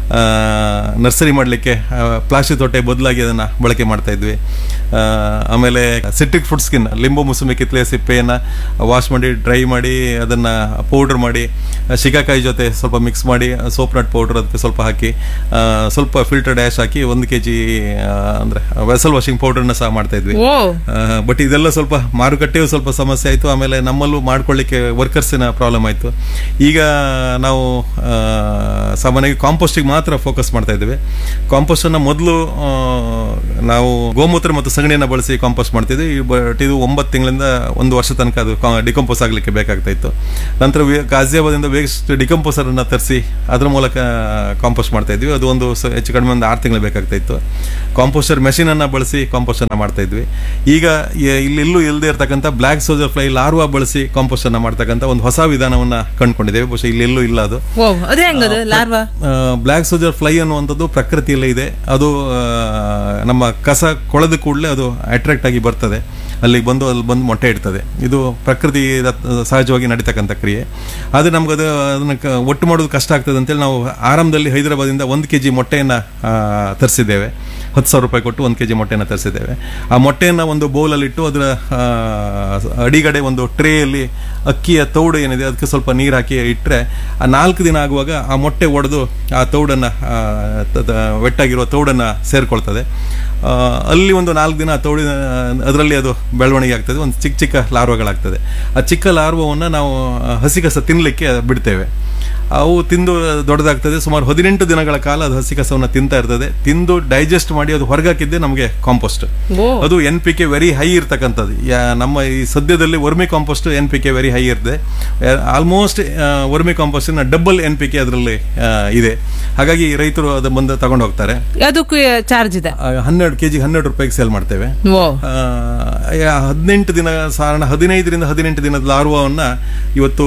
S4: ನರ್ಸರಿ ಮಾಡಲಿಕ್ಕೆ ಪ್ಲಾಸ್ಟಿಕ್ ತೊಟ್ಟೆ ಬದಲಾಗಿ ಅದನ್ನ ಬಳಕೆ ಮಾಡ್ತಾ ಇದ್ವಿ. ಆಮೇಲೆ ಸಿಟ್ರಿಕ್ ಫ್ರೂಟ್ ಸ್ಕಿನ್, ಲಿಂಬು, ಮುಸುಂಬಿ, ಕಿತ್ಲೆ ಸಿಪ್ಪೆಯನ್ನು ವಾಶ್ ಮಾಡಿ ಡ್ರೈ ಮಾಡಿ ಅದನ್ನ ಪೌಡರ್ ಮಾಡಿ ಶಿಕಾಕಾಯಿ ಜೊತೆ ಸ್ವಲ್ಪ ಮಿಕ್ಸ್ ಮಾಡಿ ಸೋಪ್ ನಟ್ ಪೌಡರ್ ಅದಕ್ಕೆ ಸ್ವಲ್ಪ ಹಾಕಿ ಸ್ವಲ್ಪ ಫಿಲ್ಟರ್ ಡ್ಯಾಶ್ ಹಾಕಿ 1 kg ಅಂದ್ರೆ ವೆಸಲ್ ವಾಷಿಂಗ್ ಪೌಡರ್ನ ಸಹ ಮಾಡ್ತಾ ಇದ್ವಿ. ಬಟ್ ಇದೆಲ್ಲ ಸ್ವಲ್ಪ ಮಾರುಕಟ್ಟೆಯೂ ಸ್ವಲ್ಪ ಸಮಸ್ಯೆ ಆಯಿತು. ಆಮೇಲೆ ನಮ್ಮಲ್ಲೂ ಮಾಡ್ಕೊಳ್ಳಿಕ್ಕೆ ವರ್ಕರ್ಸಿನ ಪ್ರಾಬ್ಲಮ್ ಆಯಿತು. ಈಗ ನಾವು ಸಾಮಾನ್ಯವಾಗಿ ಕಾಂಪೋಸ್ಟಿಗೆ ಮಾತ್ರ ಫೋಕಸ್ ಮಾಡ್ತಾ ಇದ್ದೇವೆ. ಕಾಂಪೋಸ್ಟನ್ನು ಮೊದಲು ನಾವು ಗೋಮೂತ್ರ ಮತ್ತು ಸಗಣಿಯನ್ನು ಬಳಸಿ ಕಾಂಪೋಸ್ಟ್ ಮಾಡ್ತಿದ್ವಿ. ಬಟ್ ಇದು 9 ತಿಂಗಳಿಂದ 1 ವರ್ಷ ತನಕ ಅದು ಡಿಕಂಪೋಸ್ ಆಗಲಿಕ್ಕೆ ಬೇಕಾಗ್ತಾ ಇತ್ತು. ನಂತರ ಗಾಜಿಯಾಬಾದಿಂದ ವೇಸ್ಟ್ ಡಿಕಂಪೋಸರ್ ಅನ್ನ ತರಿಸಿ ಅದರ ಮೂಲಕ ಕಾಂಪೋಸ್ಟ್ ಮಾಡ್ತಾ ಇದ್ವಿ. ಅದು ಒಂದು ಹೆಚ್ಚು ಕಡಿಮೆ ಒಂದು 6 ತಿಂಗಳು ಬೇಕಾಗ್ತಾ ಇತ್ತು. ಕಾಂಪೋಸ್ಟರ್ ಮೆಷಿನ್ ಅನ್ನ ಬಳಸಿ ಕಾಂಪೋಸ್ಟ್ ಅನ್ನ ಮಾಡ್ತಾ ಇದ್ವಿ. ಈಗ ಇಲ್ಲೆಲ್ಲೂ ಇಲ್ಲದೆ ಇರತಕ್ಕಂಥ ಬ್ಲಾಕ್ ಸೋಲ್ಜರ್ ಫ್ಲೈ ಲಾರ್ವಾ ಬಳಸಿ ಕಾಂಪೋಸ್ಟ್ ಅನ್ನ ಮಾಡ್ತಕ್ಕಂಥ ಒಂದು ಹೊಸ ವಿಧಾನವನ್ನ ಕಂಡುಕೊಂಡಿದ್ದೇವೆ. ಬಹುಶಃ ಇಲ್ಲೆಲ್ಲೂ ಇಲ್ಲ ಅದು. ಬ್ಲಾಕ್ ಸೋಲ್ಜರ್ ಫ್ಲೈ ಅನ್ನುವಂಥದ್ದು ಪ್ರಕೃತಿಯಲ್ಲೇ ಇದೆ. ಅದು ನಮ್ಮ ಕಸ ಕೊಳೆದ ಕೂಡಲೇ ಅದು ಅಟ್ರಾಕ್ಟ್ ಆಗಿ ಬರ್ತದೆ, ಅಲ್ಲಿ ಬಂದು ಮೊಟ್ಟೆ ಇಡ್ತದೆ. ಇದು ಪ್ರಕೃತಿ ಸಹಜವಾಗಿ ನಡೀತಕ್ಕಂಥ ಕ್ರಿಯೆ. ಆದರೆ ನಮ್ಗೆ ಅದನ್ನ ಒಟ್ಟು ಮಾಡೋದು ಕಷ್ಟ ಆಗ್ತದೆ ಅಂತೇಳಿ ನಾವು ಆರಂಭದಲ್ಲಿ ಹೈದರಾಬಾದಿಂದ 1 kg ಮೊಟ್ಟೆಯನ್ನು ತರಿಸಿದ್ದೇವೆ. 10,000 ರೂಪಾಯಿ ಕೊಟ್ಟು 1 kg ಮೊಟ್ಟೆಯನ್ನು ತರಿಸಿದ್ದೇವೆ. ಆ ಮೊಟ್ಟೆಯನ್ನು ಒಂದು ಬೌಲಲ್ಲಿಟ್ಟು ಅದರ ಅಡಿಗಡೆ ಒಂದು ಟ್ರೇಯಲ್ಲಿ ಅಕ್ಕಿಯ ತೌಡು ಏನಿದೆ ಅದಕ್ಕೆ ಸ್ವಲ್ಪ ನೀರು ಹಾಕಿ ಇಟ್ಟರೆ ಆ 4 ದಿನ ಆಗುವಾಗ ಆ ಮೊಟ್ಟೆ ಒಡೆದು ಆ ತೌಡನ್ನು ವೆಟ್ಟಾಗಿರುವ ತೌಡನ್ನು ಸೇರಿಕೊಳ್ತದೆ. ಅಲ್ಲಿ ಒಂದು 4 ದಿನ ತೌಡಿನ ಅದರಲ್ಲಿ ಅದು ಬೆಳವಣಿಗೆ ಆಗ್ತದೆ. ಒಂದು ಚಿಕ್ಕ ಚಿಕ್ಕ ಲಾರ್ವಗಳಾಗ್ತದೆ. ಆ ಚಿಕ್ಕ ಲಾರ್ವವನ್ನು ನಾವು ಹಸಿ ಕಸ ತಿನ್ನಲಿಕ್ಕೆ ಬಿಡ್ತೇವೆ. ಅವು ತಿಂದು ದೊಡ್ಡದಾಗ್ತದೆ. ಸುಮಾರು 18 ದಿನಗಳ ಕಾಲ ಅದು ಹಸಿ ಕಸವನ್ನು ತಿಂತಾ ಇರ್ತದೆ. ತಿಂದು ಡೈಜೆಸ್ಟ್ ಮಾಡಿ ಅದು ಹೊರಗಾಕಿದ್ದೆ ನಮಗೆ ಕಾಂಪೋಸ್ಟ್.
S3: ಓ.
S4: ಅದು NPK ವೆರಿ ಹೈ ಇರ್ತಕ್ಕಂಥದ್ದು. ನಮ್ಮ ಈ ಸದ್ಯದಲ್ಲಿ vermi compost NPK very high ಇರುತ್ತೆ. Almost vermi compost double NPK ಅದರಲ್ಲಿ ಇದೆ. ಹಾಗಾಗಿ ರೈತರು ಅದು ಬಂದು ತಗೊಂಡು ಹೋಗ್ತಾರೆ.
S3: ಅದಕ್ಕೂ ಚಾರ್ಜ್ ಇದೆ.
S4: 12 kg 12 ರೂಪಾಯಿಗೆ ಸೇಲ್ ಮಾಡ್ತೇವೆ.
S3: ಓ
S4: 18 ದಿನ ಸಾಧಾರಣ 15ರಿಂದ 18 ದಿನದ ಲಾರ್ವನ್ನ ಇವತ್ತು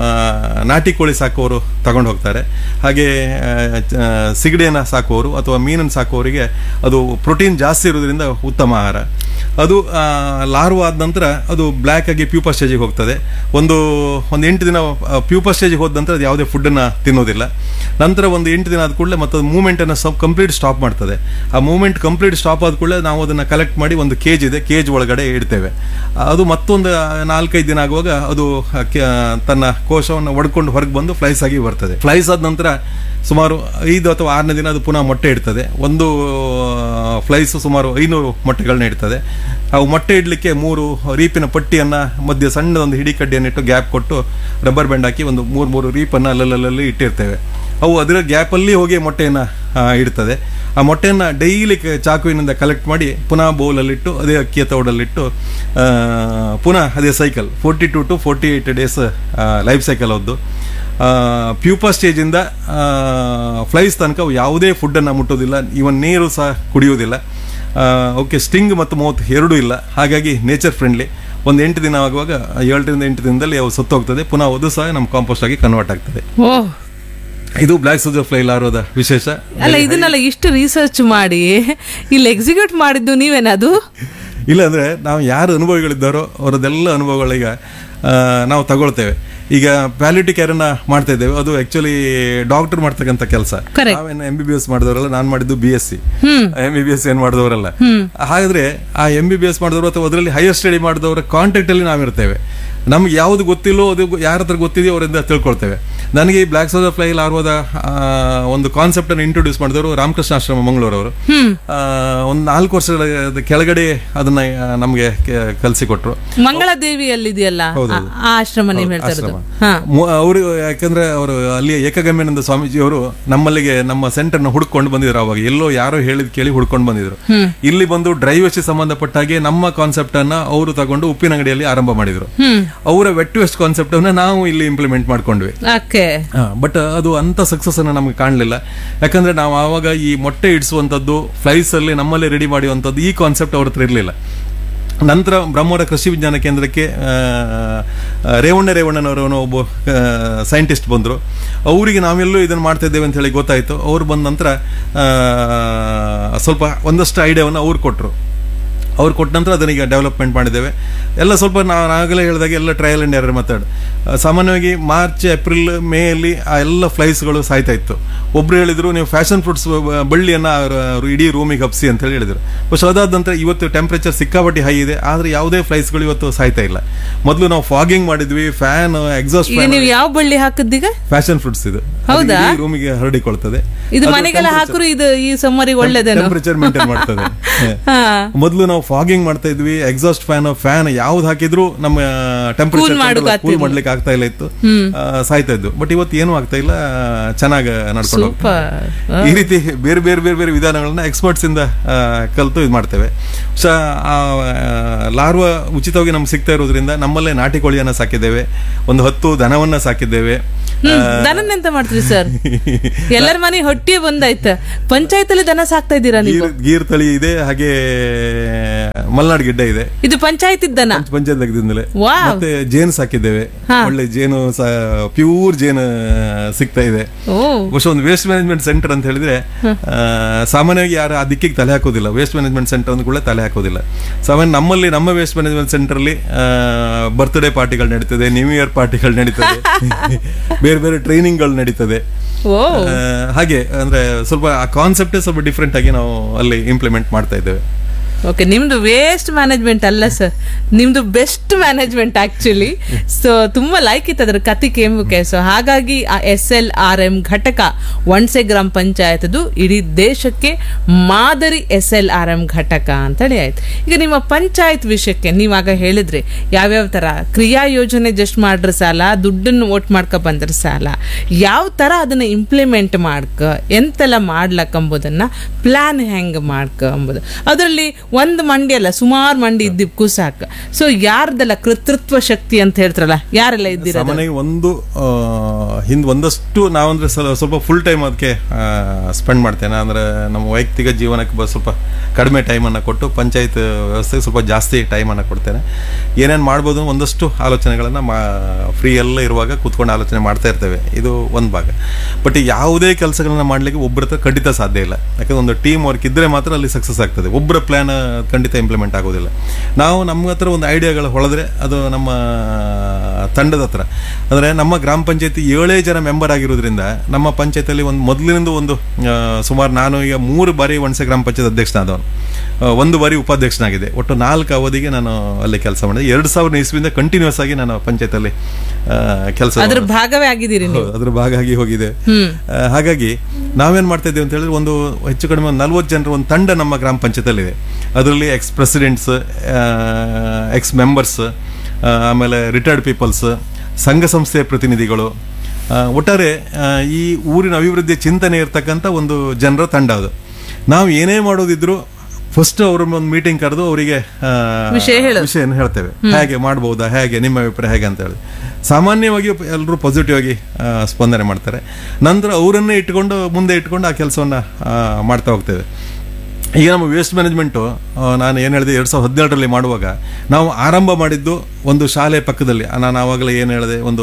S4: ನಾಟಿ ಕೋಳಿ ಸಾಕುವವರು ತಗೊಂಡು ಹೋಗ್ತಾರೆ. ಹಾಗೆ ಸಿಗಡಿಯನ್ನು ಸಾಕುವವರು ಅಥವಾ ಮೀನನ್ನು ಸಾಕುವವರಿಗೆ ಅದು ಪ್ರೋಟೀನ್ ಜಾಸ್ತಿ ಇರೋದ್ರಿಂದ ಉತ್ತಮ ಆಹಾರ. ಅದು ಲಾರ್ವಾ ಆದ ನಂತರ ಅದು ಬ್ಲ್ಯಾಕ್ ಆಗಿ ಪ್ಯೂಪಾ ಸ್ಟೇಜಿಗೆ ಹೋಗ್ತದೆ. ಒಂದು 8 ದಿನ ಪ್ಯೂಪಾ ಸ್ಟೇಜಿಗೆ ಹೋದ ನಂತರ ಅದು ಯಾವುದೇ ಫುಡ್ಡನ್ನು ತಿನ್ನೋದಿಲ್ಲ. ನಂತರ ಒಂದು 8 ದಿನ ಆದ ಕೂಡಲೇ ಮತ್ತು ಮೂವ್ಮೆಂಟನ್ನು ಕಂಪ್ಲೀಟ್ ಸ್ಟಾಪ್ ಮಾಡ್ತದೆ. ಆ ಮೂವ್ಮೆಂಟ್ ಕಂಪ್ಲೀಟ್ ಸ್ಟಾಪ್ ಆದ ಕೂಡಲೇ ನಾವು ಅದನ್ನು ಕಲೆಕ್ಟ್ ಮಾಡಿ ಒಂದು ಕೇಜ್ ಇದೆ, ಕೇಜ್ ಒಳಗಡೆ ಇಡ್ತೇವೆ. ಅದು ಮತ್ತೊಂದು 4-5 ದಿನ ಆಗುವಾಗ ಅದು ತನ್ನ ಕೋಶವನ್ನು ಒಡ್ಕೊಂಡು ಹೊರಗೆ ಬಂದು ಫ್ಲೈಸ್ ಆಗಿ ಬರ್ತದೆ. ಫ್ಲೈಸ್ ಆದ ನಂತರ ಸುಮಾರು 5 ಅಥವಾ 6ನೇ ದಿನ ಅದು ಪುನಃ ಮೊಟ್ಟೆ ಇಡ್ತದೆ. ಒಂದು ಫ್ಲೈಸ್ ಸುಮಾರು 500 ಮೊಟ್ಟೆಗಳನ್ನ ಇಡ್ತದೆ. ಅವು ಮೊಟ್ಟೆ ಇಡಲಿಕ್ಕೆ 3 ರೀಪಿನ ಪಟ್ಟಿಯನ್ನು ಮಧ್ಯೆ ಸಣ್ಣದೊಂದು ಹಿಡಿ ಕಡ್ಡಿಯನ್ನಿಟ್ಟು ಗ್ಯಾಪ್ ಕೊಟ್ಟು ರಬ್ಬರ್ ಬ್ಯಾಂಡ್ ಹಾಕಿ ಒಂದು 3 ರೀಪನ್ನು ಅಲ್ಲಲ್ಲಿ ಇಟ್ಟಿರ್ತೇವೆ. ಅವು ಅದರ ಗ್ಯಾಪಲ್ಲಿ ಹೋಗಿ ಮೊಟ್ಟೆಯನ್ನು ಇಡ್ತದೆ. ಆ ಮೊಟ್ಟೆಯನ್ನು ಡೈಲಿ ಚಾಕುವಿನಿಂದ ಕಲೆಕ್ಟ್ ಮಾಡಿ ಪುನಃ ಬೌಲಲ್ಲಿಟ್ಟು ಅದೇ ಅಕ್ಕಿಯ ತೌಡಲ್ಲಿಟ್ಟು ಪುನಃ ಅದೇ cycle 42 to 48 days life cycle ಅವ್ರದ್ದು. ಪ್ಯೂಪಾ ಸ್ಟೇಜಿಂದ ಫ್ಲೈಸ್ ತನಕ ಯಾವುದೇ ಫುಡ್ಡನ್ನು ಮುಟ್ಟೋದಿಲ್ಲ, ಇವನ್ ನೀರು ಸಹ ಕುಡಿಯೋದಿಲ್ಲ. ಓಕೆ, ಸ್ಟಿಂಗ್ ಮತ್ತು ಮೌತ್ ಎರಡೂ ಇಲ್ಲ. ಹಾಗಾಗಿ ನೇಚರ್ ಫ್ರೆಂಡ್ಲಿ. ಒಂದು 8 ದಿನ ಆಗುವಾಗ 7ರಿಂದ 8 ದಿನದಲ್ಲಿ ಅವು ಸತ್ತೋಗ್ತದೆ. ಪುನಃ ಅದು ಸಹ ನಮ್ಮ ಕಾಂಪೋಸ್ಟ್ ಆಗಿ ಕನ್ವರ್ಟ್ ಆಗ್ತದೆ. ಇದು ಬ್ಲ್ಯಾಕ್ ಸೋಲ್ಜರ್ ಫ್ಲೈ ಲಾರ್ವಾದ ವಿಶೇಷ.
S3: ಅಲ್ಲ, ಇದನ್ನೆಲ್ಲ ಇಷ್ಟು ರಿಸರ್ಚ್ ಮಾಡಿ ಇಲ್ಲಿ ಎಕ್ಸಿಕ್ಯೂಟ್ ಮಾಡಿದ್ದು ನೀವೇನದು?
S4: ಇಲ್ಲ ಅಂದ್ರೆ ನಾವು ಯಾರು ಅನುಭವಿಗಳಿದ್ದಾರೋ ಅವರದೆಲ್ಲ ಅನುಭವಗಳೀಗ ನಾವು ತಗೊಳ್ತೇವೆ. ಈಗ ಪ್ಯಾಲಿಟಿ ಕೇರ್ ಅನ್ನ ಮಾಡ್ತಾ ಇದ್ದೇವೆ. ಅದು ಆಕ್ಚುಲಿ ಡಾಕ್ಟರ್ ಮಾಡ್ತಕ್ಕಂಥ ಕೆಲಸ. ನಾವೇನು MBBS ಮಾಡಿದವರಲ್ಲ, ನಾನು ಮಾಡಿದ್ದು BSc. MBBS ಏನ್ ಮಾಡಿದವರಲ್ಲ. ಹಾಗಾದ್ರೆ ಆ MBBS ಮಾಡಿದವರು ಅಥವಾ ಅದರಲ್ಲಿ ಹೈಯರ್ ಸ್ಟಡಿ ಮಾಡಿದವರ ಕಾಂಟ್ಯಾಕ್ಟ್ ಅಲ್ಲಿ ನಾವಿರ್ತೇವೆ. ನಮ್ಗೆ ಯಾವ್ದು ಗೊತ್ತಿಲ್ಲೋ ಅದು ಯಾರ ಹತ್ರ ಗೊತ್ತಿದೆಯೋ ಅವರಿಂದ ತಿಳ್ಕೊಳ್ತೇವೆ. ನನಗೆ ಈ ಬ್ಲ್ಯಾಕ್ ಸೋಲ್ಜರ್ ಫ್ಲೈ ಲಾರ್ವಾದ ಒಂದು ಕಾನ್ಸೆಪ್ಟ್ ಅನ್ನು ಇಂಟ್ರೊಡ್ಯೂಸ್ ಮಾಡಿದವರು ರಾಮಕೃಷ್ಣ ಆಶ್ರಮ ಮಂಗಳೂರವರು. ಒಂದು 4 ವರ್ಷಗಳ ಕೆಳಗಡೆ ಅದನ್ನ ನಮ್ಗೆ ಕಲಿಸಿಕೊಟ್ರು.
S3: ಮಂಗಳದೇವಿಯಲ್ಲಿದೆಯಲ್ಲ ಆ ಆಶ್ರಮ ನೀವು ಹೇಳ್ತಾ ಇರೋದು.
S4: ಅವರು ಯಾಕಂದ್ರೆ ಅವರು ಅಲ್ಲಿ ಏಕಗಮ್ಯಾನಂದ ಸ್ವಾಮೀಜಿ ಅವರು ನಮ್ಮಲ್ಲಿಗೆ ನಮ್ಮ ಸೆಂಟರ್ ನ ಹುಡ್ಕೊಂಡು ಬಂದಿದ್ರು. ಅವಾಗ ಎಲ್ಲೋ ಯಾರೋ ಹೇಳಿದ್ ಕೇಳಿ ಹುಡ್ಕೊಂಡು ಬಂದಿದ್ರು. ಇಲ್ಲಿ ಬಂದು ಡ್ರೈ ವೇಸ್ಟ್ ಸಂಬಂಧಪಟ್ಟ ಹಾಗೆ ನಮ್ಮ ಕಾನ್ಸೆಪ್ಟ್ ಅನ್ನ ಅವರು ತಗೊಂಡು ಉಪ್ಪಿನಂಗಡಿಯಲ್ಲಿ ಆರಂಭ ಮಾಡಿದ್ರು. ಅವರ ವೆಟ್ ವೇಸ್ಟ್ ಕಾನ್ಸೆಪ್ಟ್ ಅನ್ನ ನಾವು ಇಲ್ಲಿ ಇಂಪ್ಲಿಮೆಂಟ್ ಮಾಡ್ಕೊಂಡ್ವಿ. ಬಟ್ ಅದು ಅಂತ ಸಕ್ಸಸ್ ಅನ್ನ ನಮ್ಗೆ ಕಾಣಲಿಲ್ಲ. ಯಾಕಂದ್ರೆ ನಾವು ಆವಾಗ ಈ ಮೊಟ್ಟೆ ಇಡಿಸುವಂತದ್ದು ಫ್ಲೈಸ್ ಅಲ್ಲಿ ನಮ್ಮಲ್ಲಿ ರೆಡಿ ಮಾಡುವಂತದ್ದು ಈ ಕಾನ್ಸೆಪ್ಟ್ ಅವ್ರ ಹತ್ರ ಇರಲಿಲ್ಲ. ನಂತರ ಬ್ರಹ್ಮವರ ಕೃಷಿ ವಿಜ್ಞಾನ ಕೇಂದ್ರಕ್ಕೆ ರೇವಣ್ಣನವರನ್ನು ಒಬ್ಬ ಸೈಂಟಿಸ್ಟ್ ಬಂದರು. ಅವರಿಗೆ ನಾವೆಲ್ಲೂ ಇದನ್ನು ಮಾಡ್ತಾ ಇದ್ದೇವೆ ಅಂತ ಹೇಳಿ ಗೊತ್ತಾಯಿತು. ಅವ್ರು ಬಂದ ನಂತರ ಸ್ವಲ್ಪ ಒಂದಷ್ಟು ಐಡಿಯಾವನ್ನು ಅವ್ರು ಕೊಟ್ಟರು. ಅವ್ರು ಕೊಟ್ಟ ನಂತರ ಅದನ್ನೀಗ ಡೆವಲಪ್ಮೆಂಟ್ ಮಾಡಿದ್ದೇವೆ. ಎಲ್ಲ ಸ್ವಲ್ಪ ನಾನು ಆಗಲೇ ಹೇಳಿದಾಗ ಎಲ್ಲ ಟ್ರಯಲ್ ಆ್ಯಂಡ್ ಎರರ್ ಮೆಥಡ್. ಸಾಮಾನ್ಯವಾಗಿ ಮಾರ್ಚ್, ಏಪ್ರಿಲ್, ಮೇ ಅಲ್ಲಿ ಆ ಎಲ್ಲ ಫ್ಲೈಸ್ಗಳು ಸಾಯ್ತಾ ಇತ್ತು. ಒಬ್ರು ಹೇಳಿದ್ರು ನೀವು ಫ್ಯಾಷನ್ ಫ್ರೂಟ್ಸ್ ಬಳ್ಳಿಯನ್ನು ಅವರು ಇಡೀ ರೂಮಿಗೆ ಹಬ್ಸಿ ಅಂತ ಹೇಳಿ ಹೇಳಿದ್ರು. ಬಟ್ ಅದಾದ ನಂತರ ಇವತ್ತು ಟೆಂಪ್ರೇಚರ್ ಸಿಕ್ಕಾಪಟ್ಟಿ ಹೈ ಇದೆ, ಆದರೆ ಯಾವುದೇ ಫ್ಲೈಸ್ಗಳು ಇವತ್ತು ಸಾಯ್ತಾ ಇಲ್ಲ. ಮೊದಲು ನಾವು ಫಾಗಿಂಗ್ ಮಾಡಿದ್ವಿ, ಫ್ಯಾನ್, ಎಕ್ಸಾಸ್ಟ್ ಫ್ಯಾನ್.
S3: ನೀವು ಯಾವ ಬಳ್ಳಿ ಹಾಕಿದ್ದೀಗ?
S4: Fashion fruits. ಇದು
S3: ಹೌದಾ?
S4: ರೂಮಿಗೆ ಹರಡಿಕೊಳ್ತದೆ.
S3: ಇದು ಮನೆಗೆಲ್ಲ ಹಾಕರು, ಇದು ಈ ಸಮ್ಮರಿಗೆ ಒಳ್ಳೆದೇನು?
S4: ಟೆಂಪರೇಚರ್ ಮೇಂಟೈನ್ ಮಾಡ್ತದೆ. ಮೊದಲು ನಾವು ಫಾಗಿಂಗ್ ಮಾಡ್ತಾ ಇದ್ವಿ, ಎಕ್ಸಾಸ್ಟ್ ಫ್ಯಾನ್ ಯಾವ್ದು ಹಾಕಿದ್ರು ನಮ್ಮ ಟೆಂಪರೇಚರ್ ಕೂಲ್ ಮಾಡ್ಲಿಕ್ಕೆ ಆಗ್ತಾ ಇಲ್ಲ ಇತ್ತು, ಸಾಯ್ತಾ ಇದ್ದು. ಬಟ್ ಇವತ್ತು ಏನು ಆಗ್ತಾ ಇಲ್ಲ, ಚೆನ್ನಾಗಿ ನಡ್ಕೊಂಡು ಈ ರೀತಿ ಬೇರೆ ಬೇರೆ ಬೇರೆ ಬೇರೆ ವಿಧಾನಗಳನ್ನ ಎಕ್ಸ್ಪರ್ಟ್ಸ್ ಇಂದ ಕಲಿತು ಇದು ಮಾಡ್ತೇವೆ. ಲಾರ್ವಾ ಉಚಿತವಾಗಿ ನಮ್ಗೆ ಸಿಗ್ತಾ ಇರೋದ್ರಿಂದ ನಮ್ಮಲ್ಲೇ ನಾಟಿ ಕೋಳಿಯನ್ನ ಸಾಕಿದ್ದೇವೆ, ಒಂದು 10 ದನವನ್ನ ಸಾಕಿದ್ದೇವೆ.
S3: ದನನೆಂತ ಮಾಡ್ತೀರಿ ಸರ್? ಎಲ್ಲರ ಮನೆ ಹೊಟ್ಟೆ ಬಂದಾಯ್ತು. ಪಂಚಾಯತ್ ಅಲ್ಲಿ ದನ ಸಾಕ್ತಾ ಇದ್ದೀರಾ ನೀವು?
S4: ಗೀರ್ ತಳಿ ಇದೆ, ಹಾಗೆ ಮಲ್ನಾಡ್ ಗಿಡ್ಡ ಇದೆ.
S3: ಇದು ಪಂಚಾಯತ್ ದನ?
S4: ಪಂಚಾಯತ್ ಲೆಕ್ಕದಿಂದಲೇ. ಮತ್ತೆ ಜೇನು ಸಾಕಿದ್ದೇವೆ, ಒಳ್ಳೆ ಜೇನು, ಪ್ಯೂರ್ ಜೇನು ಸಿಗ್ತಾ ಇದೆ. ಒಂದು ವೇಸ್ಟ್ ಮ್ಯಾನೇಜ್ಮೆಂಟ್ ಸೆಂಟರ್ ಅಂತ ಹೇಳಿದ್ರೆ ಸಾಮಾನ್ಯವಾಗಿ ಯಾರು ಆ ದಿಕ್ಕಿಗೆ ತಲೆ ಹಾಕೋದಿಲ್ಲ. ವೇಸ್ಟ್ ಮ್ಯಾನೇಜ್ಮೆಂಟ್ ಸೆಂಟರ್ ಅಂದ ಕೂಡ ತಲೆ ಹಾಕೋದಿಲ್ಲ. ಸಾಮಾನ್ಯ ನಮ್ಮಲ್ಲಿ ನಮ್ಮ ವೇಸ್ಟ್ ಮ್ಯಾನೇಜ್ಮೆಂಟ್ ಸೆಂಟರ್ ಅಲ್ಲಿ ಬರ್ತ್ಡೇ ಪಾರ್ಟಿಗಳು ನಡೀತದೆ, ನ್ಯೂ ಇಯರ್ ಪಾರ್ಟಿಗಳು ನಡೀತದೆ, ಬೇರೆ ಬೇರೆ ಟ್ರೈನಿಂಗ್ಗಳು ನಡೀತದೆ. ಹಾಗೆ ಅಂದ್ರೆ ಸ್ವಲ್ಪ ಆ ಕಾನ್ಸೆಪ್ಟೇ ಸ್ವಲ್ಪ ಡಿಫ್ರೆಂಟ್ ಆಗಿ ನಾವು ಅಲ್ಲಿ ಇಂಪ್ಲಿಮೆಂಟ್ ಮಾಡ್ತಾ ಇದ್ದೇವೆ.
S3: ಓಕೆ, ನಿಮ್ದು ವೇಸ್ಟ್ ಮ್ಯಾನೇಜ್ಮೆಂಟ್ ಅಲ್ಲ ಸರ್, ನಿಮ್ದು ಬೆಸ್ಟ್ ಮ್ಯಾನೇಜ್ಮೆಂಟ್ ಆಕ್ಚುಲಿ. ಸೊ ತುಂಬಾ ಲೈಕ್ ಇತ್ತು ಅದ್ರ ಕತೆ ಕೇಂಬುಕೆ. ಸೊ ಹಾಗಾಗಿ ಆ SLRM ಘಟಕ ವಣ್ಸೆ ಗ್ರಾಮ ಪಂಚಾಯತ್ದು ಇಡೀ ದೇಶಕ್ಕೆ ಮಾದರಿ SLRM ಘಟಕ ಅಂತೇಳಿ ಆಯ್ತು. ಈಗ ನಿಮ್ಮ ಪಂಚಾಯತ್ ವಿಷಯಕ್ಕೆ ನೀವಾಗ ಹೇಳಿದ್ರಿ ಯಾವ್ಯಾವ ತರ ಕ್ರಿಯಾ ಯೋಜನೆ ಜಸ್ಟ್ ಮಾಡ್ರ ಸಾಲ, ದುಡ್ಡನ್ನು ಓಟ್ ಮಾಡ್ಕೊ ಬಂದ್ರ ಸಾಲ, ಯಾವ ತರ ಅದನ್ನ ಇಂಪ್ಲಿಮೆಂಟ್ ಮಾಡ್ಕ, ಎಂತೆಲ್ಲ ಮಾಡ್ಲಕ್ ಎಂಬುದನ್ನ ಪ್ಲಾನ್ ಹೆಂಗ್ ಮಾಡ್ಕ ಎಂಬುದು. ಅದರಲ್ಲಿ ಒಂದು ಮಂಡಿ ಅಲ್ಲ, ಸುಮಾರು ಮಂಡಿ ಇದ್ದಿಕ್ಕೂ ಸಾಕು. ಸೊ ಯಾರ್ದೆಲ್ಲ ಕರ್ತೃತ್ವ ಶಕ್ತಿ ಅಂತ ಹೇಳ್ತಾರಲ್ಲ, ಯಾರೆಲ್ಲ ಇದ್ದೀರ?
S4: ಸಾಮಾನ್ಯವಾಗಿ ಒಂದಷ್ಟು ನಾವಂದ್ರೆ ಸ್ವಲ್ಪ ಫುಲ್ ಟೈಮ್ ಅದಕ್ಕೆ ಸ್ಪೆಂಡ್ ಮಾಡ್ತೇನೆ. ಅಂದ್ರೆ ನಮ್ಮ ವೈಯಕ್ತಿಕ ಜೀವನಕ್ಕೆ ಸ್ವಲ್ಪ ಕಡಿಮೆ ಟೈಮನ್ನು ಕೊಟ್ಟು ಪಂಚಾಯತ್ ವ್ಯವಸ್ಥೆಗೆ ಸ್ವಲ್ಪ ಜಾಸ್ತಿ ಟೈಮನ್ನು ಕೊಡ್ತೇನೆ. ಏನೇನು ಮಾಡ್ಬೋದು ಒಂದಷ್ಟು ಆಲೋಚನೆಗಳನ್ನು ಫ್ರೀ ಎಲ್ಲ ಇರುವಾಗ ಕೂತ್ಕೊಂಡು ಆಲೋಚನೆ ಮಾಡ್ತಾ ಇರ್ತೇವೆ. ಇದು ಒಂದು ಭಾಗ. ಬಟ್ ಯಾವುದೇ ಕೆಲಸಗಳನ್ನ ಮಾಡಲಿಕ್ಕೆ ಒಬ್ಬರ ಹತ್ರ ಖಂಡಿತ ಸಾಧ್ಯ ಇಲ್ಲ. ಯಾಕಂದ್ರೆ ಒಂದು ಟೀಮ್ ವರ್ಕ್ ಇದ್ದರೆ ಮಾತ್ರ ಅಲ್ಲಿ ಸಕ್ಸಸ್ ಆಗ್ತದೆ. ಒಬ್ಬರ ಪ್ಲ್ಯಾನ್ ಖಂಡಿತ ಇಂಪ್ಲಿಮೆಂಟ್ ಆಗೋದಿಲ್ಲ. ನಾವು ನಮ್ಮ ಹತ್ರ ಒಂದು ಐಡಿಯಾಗಳು ಹೊಳೆದ್ರೆ ಅದು ನಮ್ಮ ತಂಡದ ಹತ್ರ, ಅಂದರೆ ನಮ್ಮ ಗ್ರಾಮ ಪಂಚಾಯತಿ 7 ಜನ ಮೆಂಬರ್ ಆಗಿರೋದ್ರಿಂದ ನಮ್ಮ ಪಂಚಾಯತಿಯಲ್ಲಿ ಮೊದಲಿನಿಂದ ಸುಮಾರು ನಾನು ಈಗ 3 ಬಾರಿ ಒಣಸೆ ಗ್ರಾಮ ಪಂಚಾಯತ್ ಅಧ್ಯಕ್ಷನಾದವನು, 1 ಬಾರಿ ಉಪಾಧ್ಯಕ್ಷನಾಗಿದೆ. ಒಟ್ಟು 4 ಅವಧಿಗೆ ನಾನು ಅಲ್ಲಿ ಕೆಲಸ ಮಾಡಿದೆ. 2000 ಇಸ್ವಿಯಿಂದ ಕಂಟಿನ್ಯೂಸ್ ಆಗಿ ನಾನು ಪಂಚಾಯತ್ ಅಲ್ಲಿ ಕೆಲಸ
S3: ಅದ್ರ ಭಾಗವೇ ಆಗಿದ್ದೀರಿ,
S4: ಅದ್ರ ಭಾಗ ಆಗಿ ಹೋಗಿದೆ. ಹಾಗಾಗಿ ನಾವೇನ್ ಮಾಡ್ತಾ ಇದ್ದೇವೆ ಅಂತ ಹೇಳಿದ್ರೆ ಒಂದು ಹೆಚ್ಚು ಕಡಿಮೆ 40 ಜನರ ಒಂದು ತಂಡ ನಮ್ಮ ಗ್ರಾಮ ಪಂಚಾಯತ್ ಇದೆ. ಅದರಲ್ಲಿ ಎಕ್ಸ್ ಪ್ರೆಸಿಡೆಂಟ್ಸ್, ಎಕ್ಸ್ ಮೆಂಬರ್ಸ್, ಆಮೇಲೆ ರಿಟೈರ್ಡ್ ಪೀಪಲ್ಸ್, ಸಂಘ ಸಂಸ್ಥೆಯ ಪ್ರತಿನಿಧಿಗಳು, ಒಟ್ಟಾರೆ ಈ ಊರಿನ ಅಭಿವೃದ್ಧಿಯ ಚಿಂತನೆ ಇರ್ತಕ್ಕಂಥ ಒಂದು ಜನರ ತಂಡ ಅದು. ನಾವು ಏನೇ ಮಾಡೋದಿದ್ರು ಫಸ್ಟ್ ಅವ್ರ ಒಂದು ಮೀಟಿಂಗ್ ಕರೆದು ಅವರಿಗೆ ವಿಷಯ ಹೇಳ್ತೇವೆ, ಹೇಗೆ ಮಾಡ್ಬೋದಾ, ಹೇಗೆ ನಿಮ್ಮ ಅಭಿಪ್ರಾಯ ಹೇಗೆ ಅಂತ ಹೇಳಿ. ಸಾಮಾನ್ಯವಾಗಿ ಎಲ್ಲರೂ ಪಾಸಿಟಿವ್ ಆಗಿ ಸ್ಪಂದನೆ ಮಾಡ್ತಾರೆ. ನಂತರ ಅವರನ್ನೇ ಮುಂದೆ ಇಟ್ಕೊಂಡು ಆ ಕೆಲಸವನ್ನು ಮಾಡ್ತಾ ಹೋಗ್ತೇವೆ. ಈಗ ನಮ್ಮ ವೇಸ್ಟ್ ಮ್ಯಾನೇಜ್ಮೆಂಟು ನಾನು ಏನು ಹೇಳಿದೆ 2017ರಲ್ಲಿ ಮಾಡುವಾಗ ನಾವು ಆರಂಭ ಮಾಡಿದ್ದು ಒಂದು ಶಾಲೆ ಪಕ್ಕದಲ್ಲಿ. ನಾನು ಆವಾಗಲೇ ಏನು ಹೇಳಿದೆ, ಒಂದು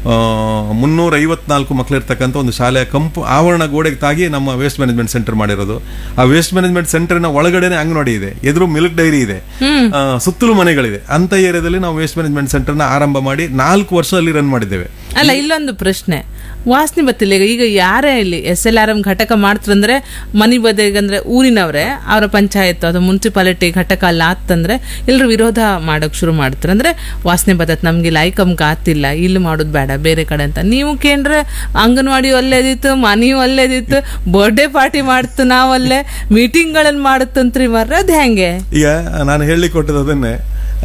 S4: 354 ಮಕ್ಕಳಿರ್ತಕ್ಕಂಥ ಒಂದು ಶಾಲೆಯ ಕಂಪು ಆವರಣ ಗೋಡೆಗೆ ತಾಗಿ ನಮ್ಮ ವೇಸ್ಟ್ ಮ್ಯಾನೇಜ್ಮೆಂಟ್ ಸೆಂಟರ್ ಮಾಡಿರೋದು. ಆ ವೇಸ್ಟ್ ಮ್ಯಾನೇಜ್ಮೆಂಟ್ ಸೆಂಟರ್ನ ಒಳಗಡೆನೆ ಅಂಗನವಾಡಿ ಇದೆ, ಎದುರು ಮಿಲ್ಕ್ ಡೈರಿ ಇದೆ, ಸುತ್ತಲೂ ಮನೆಗಳಿದೆ. ಅಂತ ಏರಿಯಾದಲ್ಲಿ ನಾವು ವೇಸ್ಟ್ ಮ್ಯಾನೇಜ್ಮೆಂಟ್ ಸೆಂಟರ್ನ ಆರಂಭ ಮಾಡಿ 4 ವರ್ಷ ಅಲ್ಲಿ ರನ್ ಮಾಡಿದ್ದೇವೆ.
S3: ಅಲ್ಲ, ಇಲ್ಲೊಂದು ಪ್ರಶ್ನೆ, ವಾಸನೆ ಬತ್ತಿಲ್ಲ. ಈಗ ಯಾರೇ ಇಲ್ಲಿ SLRM ಘಟಕ ಮಾಡ್ತಾರಂದ್ರೆ ಮನಿ ಬದಿಗಂದ್ರೆ ಊರಿನವ್ರೆ, ಅವರ ಪಂಚಾಯತ್ ಅಥವಾ ಮುನ್ಸಿಪಾಲಿಟಿ ಘಟಕ ಅಲ್ಲ ಆತಂದ್ರೆ ಎಲ್ಲರೂ ವಿರೋಧ ಮಾಡೋಕೆ ಶುರು ಮಾಡ್ತಾರೆ. ಅಂದ್ರೆ ವಾಸನೆ ಬತ್ತತ್ ನಮ್ಗೆ ಲೈಕಮ್ಗೆ ಆತಿಲ್ಲ, ಇಲ್ಲಿ ಮಾಡೋದು ಬೇಡ ಬೇರೆ ಕಡೆ ಅಂತ. ನೀವು ಕೇಂದ್ರ ಅಂಗನವಾಡಿ ಒಳ್ಳೇದಿತ್ತು, ಮನೆಯೂ ಒಳ್ಳೇದಿತ್ತು, ಬರ್ಡೇ ಪಾರ್ಟಿ ಮಾಡ್ತು, ನಾವಲ್ಲೇ ಮೀಟಿಂಗ್ಗಳನ್ನು ಮಾಡುತ್ತಂತ್ರಿ ಮಾರ್ರೆ, ಅದು ಹೆಂಗೆ?
S4: ಈಗ ನಾನು ಹೇಳಿ ಕೊಟ್ಟದ್ದು ಅದನ್ನೇ.